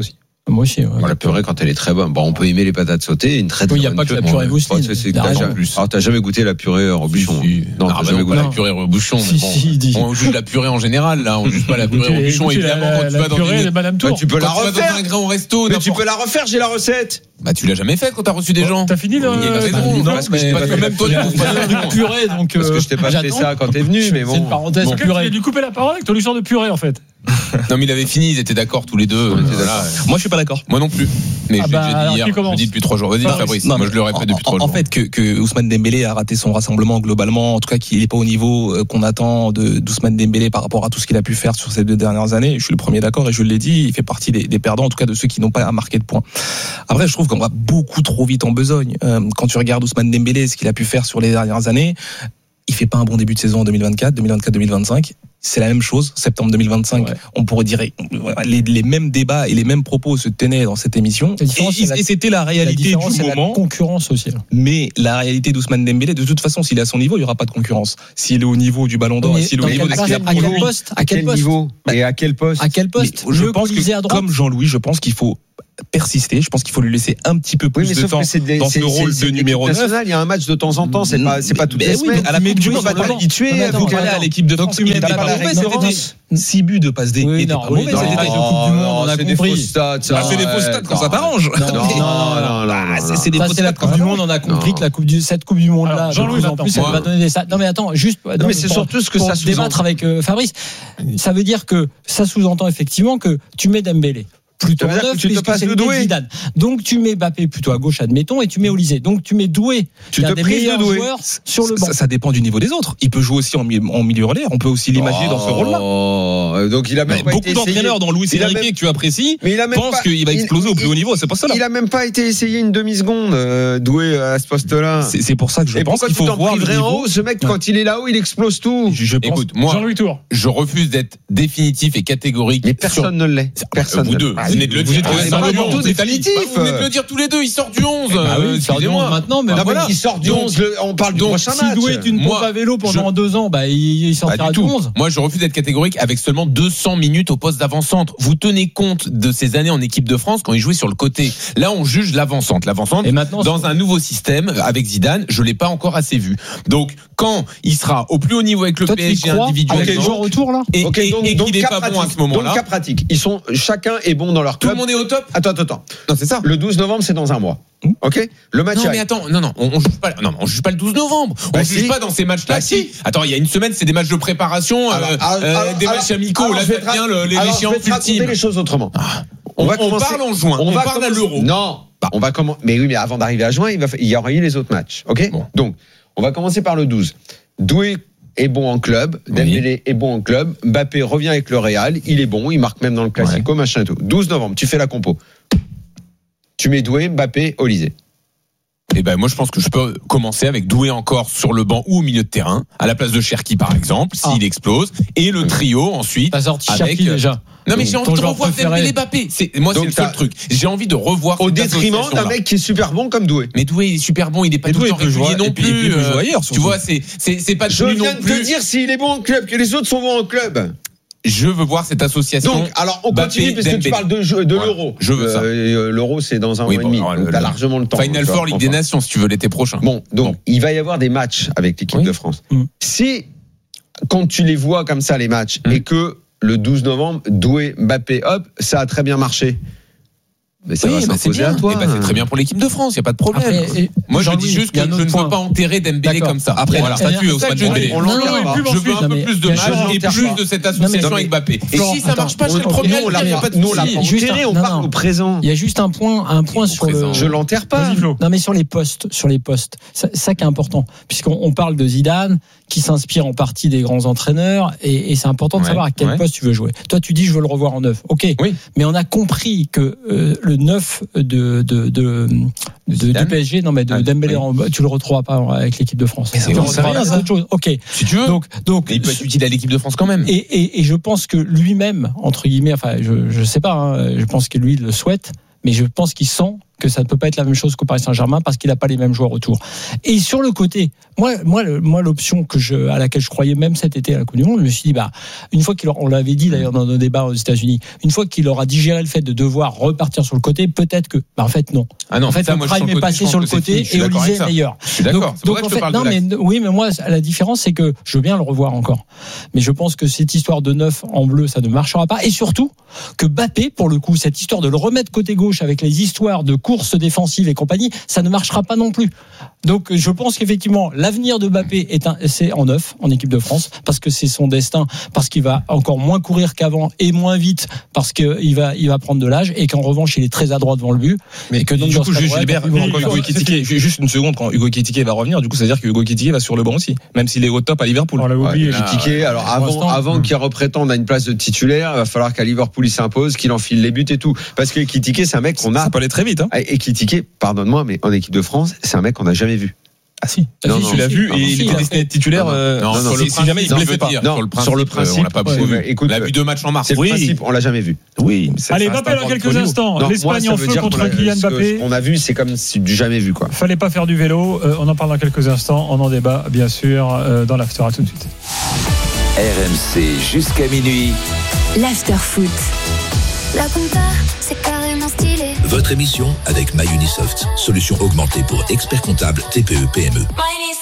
Moi aussi. Ouais. Bon, la purée quand elle est très bonne. Bon, on peut aimer les patates sautées, une très très oui, bonne. Il n'y a pas que la purée mousseline. Bon, c'est, t'as, jamais, alors, t'as jamais goûté la purée rebouchon? Si, si. Non, ah, t'as bah jamais non, goûté la purée rebouchon. Si, bon, si, dit. On juge la purée en général, là. On juge pas la purée rebouchon. Évidemment, quand tu vas dans purée, Madame Tour. Tu peux la refaire. Tu vas dans un grand resto. Mais tu peux la refaire, j'ai la recette. Bah, tu l'as jamais fait quand t'as reçu des gens. T'as fini, là? Il y a une raison. Non, parce que mais même toi, tu trouves pas de purée, donc. Parce que je t'ai pas fait ça quand t'es venu, mais bon. C'est une parenthèse Bon. purée. Tu as dû couper la parole avec ton histoire de purée, en fait. Non, mais il avait fini, ils étaient d'accord tous les deux. Voilà. Moi, je suis pas d'accord. Moi non plus. Mais Ah je bah, l'ai alors, dit hier, qui je commence le dis depuis trois jours. Vas-y, Fabrice. Fabrice. Non, Moi, je le répète depuis trois en, jours. En fait, que, que Ousmane Dembélé a raté son rassemblement globalement, en tout cas qu'il n'est pas au niveau qu'on attend de d'Ousmane Dembélé par rapport à tout ce qu'il a pu faire sur ces deux dernières années. Je suis le premier d'accord et je l'ai dit, il fait partie des, des perdants, en tout cas de ceux qui n'ont pas marqué de points. Après, je trouve qu'on va beaucoup trop vite en besogne. Euh, quand tu regardes Ousmane Dembélé, ce qu'il a pu faire sur les dernières années, il fait pas un bon début de saison en deux mille vingt-quatre, deux mille vingt-quatre, deux mille vingt-cinq. C'est la même chose, septembre deux mille vingt-cinq, ouais. On pourrait dire les, les mêmes débats et les mêmes propos se tenaient dans cette émission. Et, et, la, et c'était la réalité la du moment. La concurrence aussi. Mais la réalité d'Ousmane Dembélé, de toute façon, s'il est à son niveau, il n'y aura pas de concurrence. S'il est au niveau du Ballon d'Or, s'il est au niveau des à quel poste, à quel niveau et à quel poste À quel poste Je pense que, comme Jean-Louis, je pense qu'il faut persister. Je pense qu'il faut lui laisser un petit peu plus oui, de temps des, dans ce rôle c'est, c'est de numéro neuf. Il y a un match de temps en temps, c'est pas, c'est pas toutes les oui, semaines. À la Coupe du Monde, on va t'habituer. Vous allez à l'équipe de France. Tu mets pas la six buts de passe D. Oui, non, oui, mauvais, non, c'était non, Coupe du Monde, on a c'est compris. Des faux stats, ça. Ah, c'est des faux stats quand ça t'arrange. Non, non, non, non. C'est des faux stats. La Coupe du Monde, on a compris que la Coupe du, cette Coupe du Monde là, de plus en plus, elle va donner des stats. Non, mais attends, juste. Non, mais c'est surtout ce que ça sous-entend. Débattre avec Fabrice, ça veut dire que ça sous-entend effectivement que tu mets Dembélé plutôt à neuf, puisque c'est le Zidane. Donc tu mets Mbappé plutôt à gauche, admettons, et tu mets Olysée. Donc tu mets Doué, tu te des meilleurs joueurs sur le banc. Ça, ça dépend du niveau des autres. Il peut jouer aussi en milieu, en milieu relais. On peut aussi l'imager oh, dans ce rôle-là. Donc il a même mais pas beaucoup été d'entraîneurs essayé. dans Luis Enrique même... que tu apprécies pensent pas... qu'il va exploser il, au plus haut niveau. C'est pas ça. Là. Il a même pas été essayé une demi seconde, euh, Doué à ce poste-là. C'est, c'est pour ça que je et pense qu'il faut voir le niveau. En haut, ce mec, ouais. Quand il est là-haut, il explose tout. Je, je Écoute, pense... moi, Jean-Louis Tour. Je refuse d'être définitif et catégorique. Mais personne ne l'est. Personne. Vous deux. Vous venez de le dire. C'est pas du tout définitif. Vous venez de le dire tous les deux. Il sort du onze. Ah oui, il sort du onze maintenant. Mais voilà. Il sort du onze. On parle du prochain match. Si Doué est une pompe à vélo pendant deux ans, bah il sortira du onze. Moi, je refuse d'être catégorique avec seulement deux cents minutes au poste d'avant-centre. Vous tenez compte de ces années en équipe de France quand il jouait sur le côté. Là, on juge l'avant-centre. L'avant-centre, dans un nouveau système avec Zidane, je l'ai pas encore assez vu. Donc, quand il sera au plus haut niveau avec le P S G individuellement, retour là, et, okay, donc, et, et qu'il n'est pas bon à ce moment-là. Donc, cas pratique. Ils sont, chacun est bon dans leur club. Tout le monde est au top. Attends, attends, attends. Non, c'est ça. Le douze novembre, c'est dans un mois. Ok. Le match. Non, mais attends, non, non, on, on juge pas. Non, on juge pas le douze novembre. On bah, juge si. pas dans ces matchs-là. Bah, si. Attends, il y a une semaine, c'est des matchs de préparation, alors, euh, alors, euh, alors, des matchs amicaux. Alors, là, ça devient le, les échéances ultimes. Je vais te raconter les choses autrement. Ah. On, on, va commencer, on parle en juin. On, on va parle commencer, à l'Euro. Non. Bah, on va comment Mais oui, mais avant d'arriver à juin, il, va, il y aura eu les autres matchs. Ok. Bon. Donc, on va commencer par le douze. Doué est bon en club, Dembélé oui. est bon en club, Mbappé revient avec le Real, il est bon, il marque même dans le Classico, ouais. machin et tout. douze novembre, tu fais la compo. Tu mets Doué, Mbappé, Olysée. Eh ben moi je pense que je peux commencer avec Doué encore sur le banc ou au milieu de terrain, à la place de Cherki par exemple, s'il ah. explose, et le trio ensuite. T'as sorti Cherki déjà. Non mais j'ai envie de revoir Dembélé, Mbappé. C'est moi donc c'est le seul truc. J'ai envie de revoir au détriment d'un mec qui est super bon comme Doué. Mais Doué il est super bon, il est pas tout le temps régulier non plus. Tu vois c'est c'est c'est pas je viens de te dire s'il est bon en club que les autres sont bons en club. Je veux voir cette association. Donc, alors on continue parce que tu parles de, jeu, de ouais, l'euro. Je veux ça. Euh, l'euro, c'est dans un oui, mois bon, et demi. Alors, donc, t'as le, largement le temps. Final Four, Ligue des Nations, si tu veux, l'été prochain. Bon, donc bon. il va y avoir des matchs avec l'équipe oui. de France. Mm. Si, quand tu les vois comme ça, les matchs, mm. et que le douze novembre, Doué, Mbappé, hop, ça a très bien marché. Mais ça oui, va bah s'imposer à toi. Bah c'est très bien pour l'équipe de France, il y a pas de problème. Après, moi je dis juste que je ne veux pas enterrer Dembélé comme ça. Après voilà, statut Ousmane Dembélé. On l'enterre pas. Je veux un peu plus de matchs et plus de cette association avec Mbappé. Et si ça marche pas, je serai le premier. Il n'y a pas de souci. On parle au présent. Il y a juste un point, un point sur le. Je l'enterre pas. Non mais sur les postes, sur les postes, ça qui est important, puisqu'on parle de Zidane qui s'inspire en partie des grands entraîneurs et c'est important de savoir à quel poste tu veux jouer. Toi tu dis je veux le revoir en neuf. Ok. Mais on a compris que le neuf de de de de, de, de P S G non mais de ah, Dembélé oui. tu le retrouveras pas avec l'équipe de France. Mais c'est bon, c'est autre chose. OK. Si tu veux. Donc donc mais il peut être utile à l'équipe de France quand même. Et et et je pense que lui-même entre guillemets enfin je je sais pas hein, je pense que lui il le souhaite mais je pense qu'il sent que ça ne peut pas être la même chose qu'au Paris Saint-Germain parce qu'il n'a pas les mêmes joueurs autour. Et sur le côté, moi, moi, moi, l'option que je, à laquelle je croyais même cet été à la Coupe du Monde, je me suis dit, bah, une fois qu'il aura, on l'avait dit d'ailleurs dans nos débats aux États-Unis, une fois qu'il aura digéré le fait de devoir repartir sur le côté, peut-être que, bah, en fait, non. Ah non, en fait, ça, le moi, prime est passé sur le côté et Olysée est meilleur. Je suis d'accord. Donc, donc en fait, non, mais, oui, mais moi, la différence, c'est que je veux bien le revoir encore. Mais je pense que cette histoire de neuf en bleu, ça ne marchera pas. Et surtout, que Mbappé, pour le coup, cette histoire de le remettre côté gauche avec les histoires de course défensive et compagnie, ça ne marchera pas non plus. Donc je pense qu'effectivement l'avenir de Mbappé est un, c'est en neuf en équipe de France parce que c'est son destin, parce qu'il va encore moins courir qu'avant et moins vite parce qu'il va il va prendre de l'âge et qu'en revanche il est très adroit devant le but. Mais et que donc, du coup je Gilbert, quand Hugo Ekitike, juste une seconde, quand Hugo Ekitike va revenir, du coup ça veut dire que Hugo Ekitike va sur le banc aussi, même s'il est au top à Liverpool. On l'a oublié. Ekitike, alors avant avant qu'il reprétende à une place de titulaire, il va falloir qu'à Liverpool il s'impose, qu'il enfile les buts et tout, parce que Ekitike c'est un mec qu'on a. Ça peut aller très vite. Hein. Ekitike, pardonne-moi, mais en équipe de France, c'est un mec qu'on n'a jamais vu. Ah si, non, si, non, tu l'as si, vu non, et non, il si, était destiné à être titulaire. Euh, non, non, si, si jamais il ne blessait pas. Non, sur le principe, on l'a pas beaucoup vu. Écoute, on a vu deux matchs en mars. C'est le principe, on l'a jamais vu. Oui. Allez, Mbappé dans quelques instants. Non, L'Espagne moi, en feu contre Kylian Mbappé. On a vu, c'est comme du jamais vu quoi. Fallait pas faire du vélo. Euh, on en parle dans quelques instants. On en débat bien sûr euh, dans l'after. À tout de suite. R M C jusqu'à minuit. L'after foot. La compta, c'est carrément stylé. Votre émission avec MyUnisoft, solution augmentée pour experts comptables T P E P M E.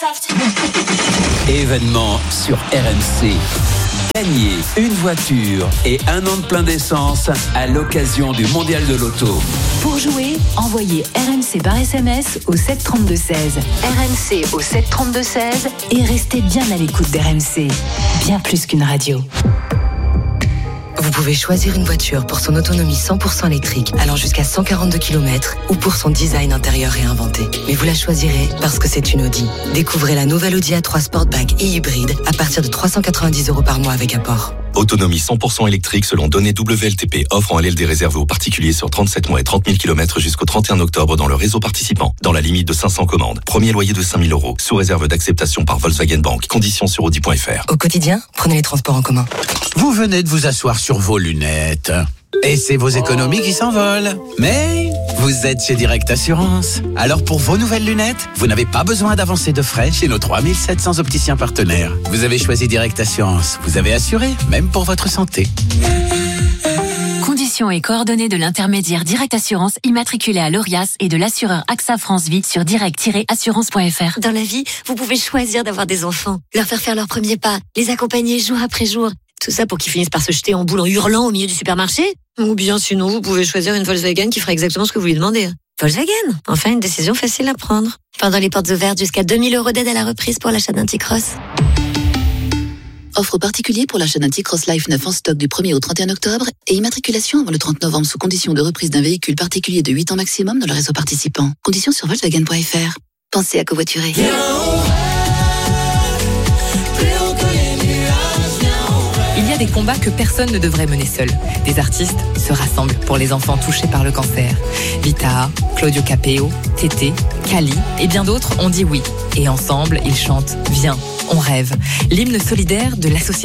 Événement sur R M C. Gagnez une voiture et un an de plein d'essence à l'occasion du Mondial de l'Auto. Pour jouer, envoyez R M C par S M S au sept trente-deux seize. R M C au sept trente-deux seize et restez bien à l'écoute d'R M C. Bien plus qu'une radio. Vous pouvez choisir une voiture pour son autonomie cent pour cent électrique allant jusqu'à cent quarante-deux kilomètres ou pour son design intérieur réinventé. Mais vous la choisirez parce que c'est une Audi. Découvrez la nouvelle Audi A trois Sportback et hybride à partir de trois cent quatre-vingt-dix euros par mois avec apport. Autonomie cent pour cent électrique selon données W L T P, offre en L L D réservé aux particuliers sur trente-sept mois et trente mille kilomètres jusqu'au trente et un octobre dans le réseau participant, dans la limite de cinq cents commandes. Premier loyer de cinq mille euros, sous réserve d'acceptation par Volkswagen Bank. Conditions sur audi point f r. Au quotidien, prenez les transports en commun. Vous venez de vous asseoir sur vos lunettes. Et c'est vos économies qui s'envolent. Mais vous êtes chez Direct Assurance. Alors pour vos nouvelles lunettes, vous n'avez pas besoin d'avancer de frais chez nos trois mille sept cents opticiens partenaires. Vous avez choisi Direct Assurance. Vous avez assuré, même pour votre santé. Conditions et coordonnées de l'intermédiaire Direct Assurance immatriculé à l'Orias et de l'assureur AXA France Vie sur direct tiret assurance point f r. Dans la vie, vous pouvez choisir d'avoir des enfants, leur faire faire leurs premiers pas, les accompagner jour après jour. Tout ça pour qu'ils finissent par se jeter en boule en hurlant au milieu du supermarché. Ou bien sinon, vous pouvez choisir une Volkswagen qui fera exactement ce que vous lui demandez. Volkswagen, enfin une décision facile à prendre. Pendant les portes ouvertes, jusqu'à deux mille euros d'aide à la reprise pour l'achat d'un T-Cross. Offre particulière pour l'achat d'un T-Cross Life neuf en stock du premier au trente et un octobre et immatriculation avant le trente novembre sous condition de reprise d'un véhicule particulier de huit ans maximum dans le réseau participant. Conditions sur volkswagen point f r. Pensez à covoiturer. Il y a des combats que personne ne devrait mener seul. Des artistes se rassemblent pour les enfants touchés par le cancer. Vita, Claudio Capeo, Tété, Kali et bien d'autres ont dit oui. Et ensemble, ils chantent « Viens, on rêve », l'hymne solidaire de l'association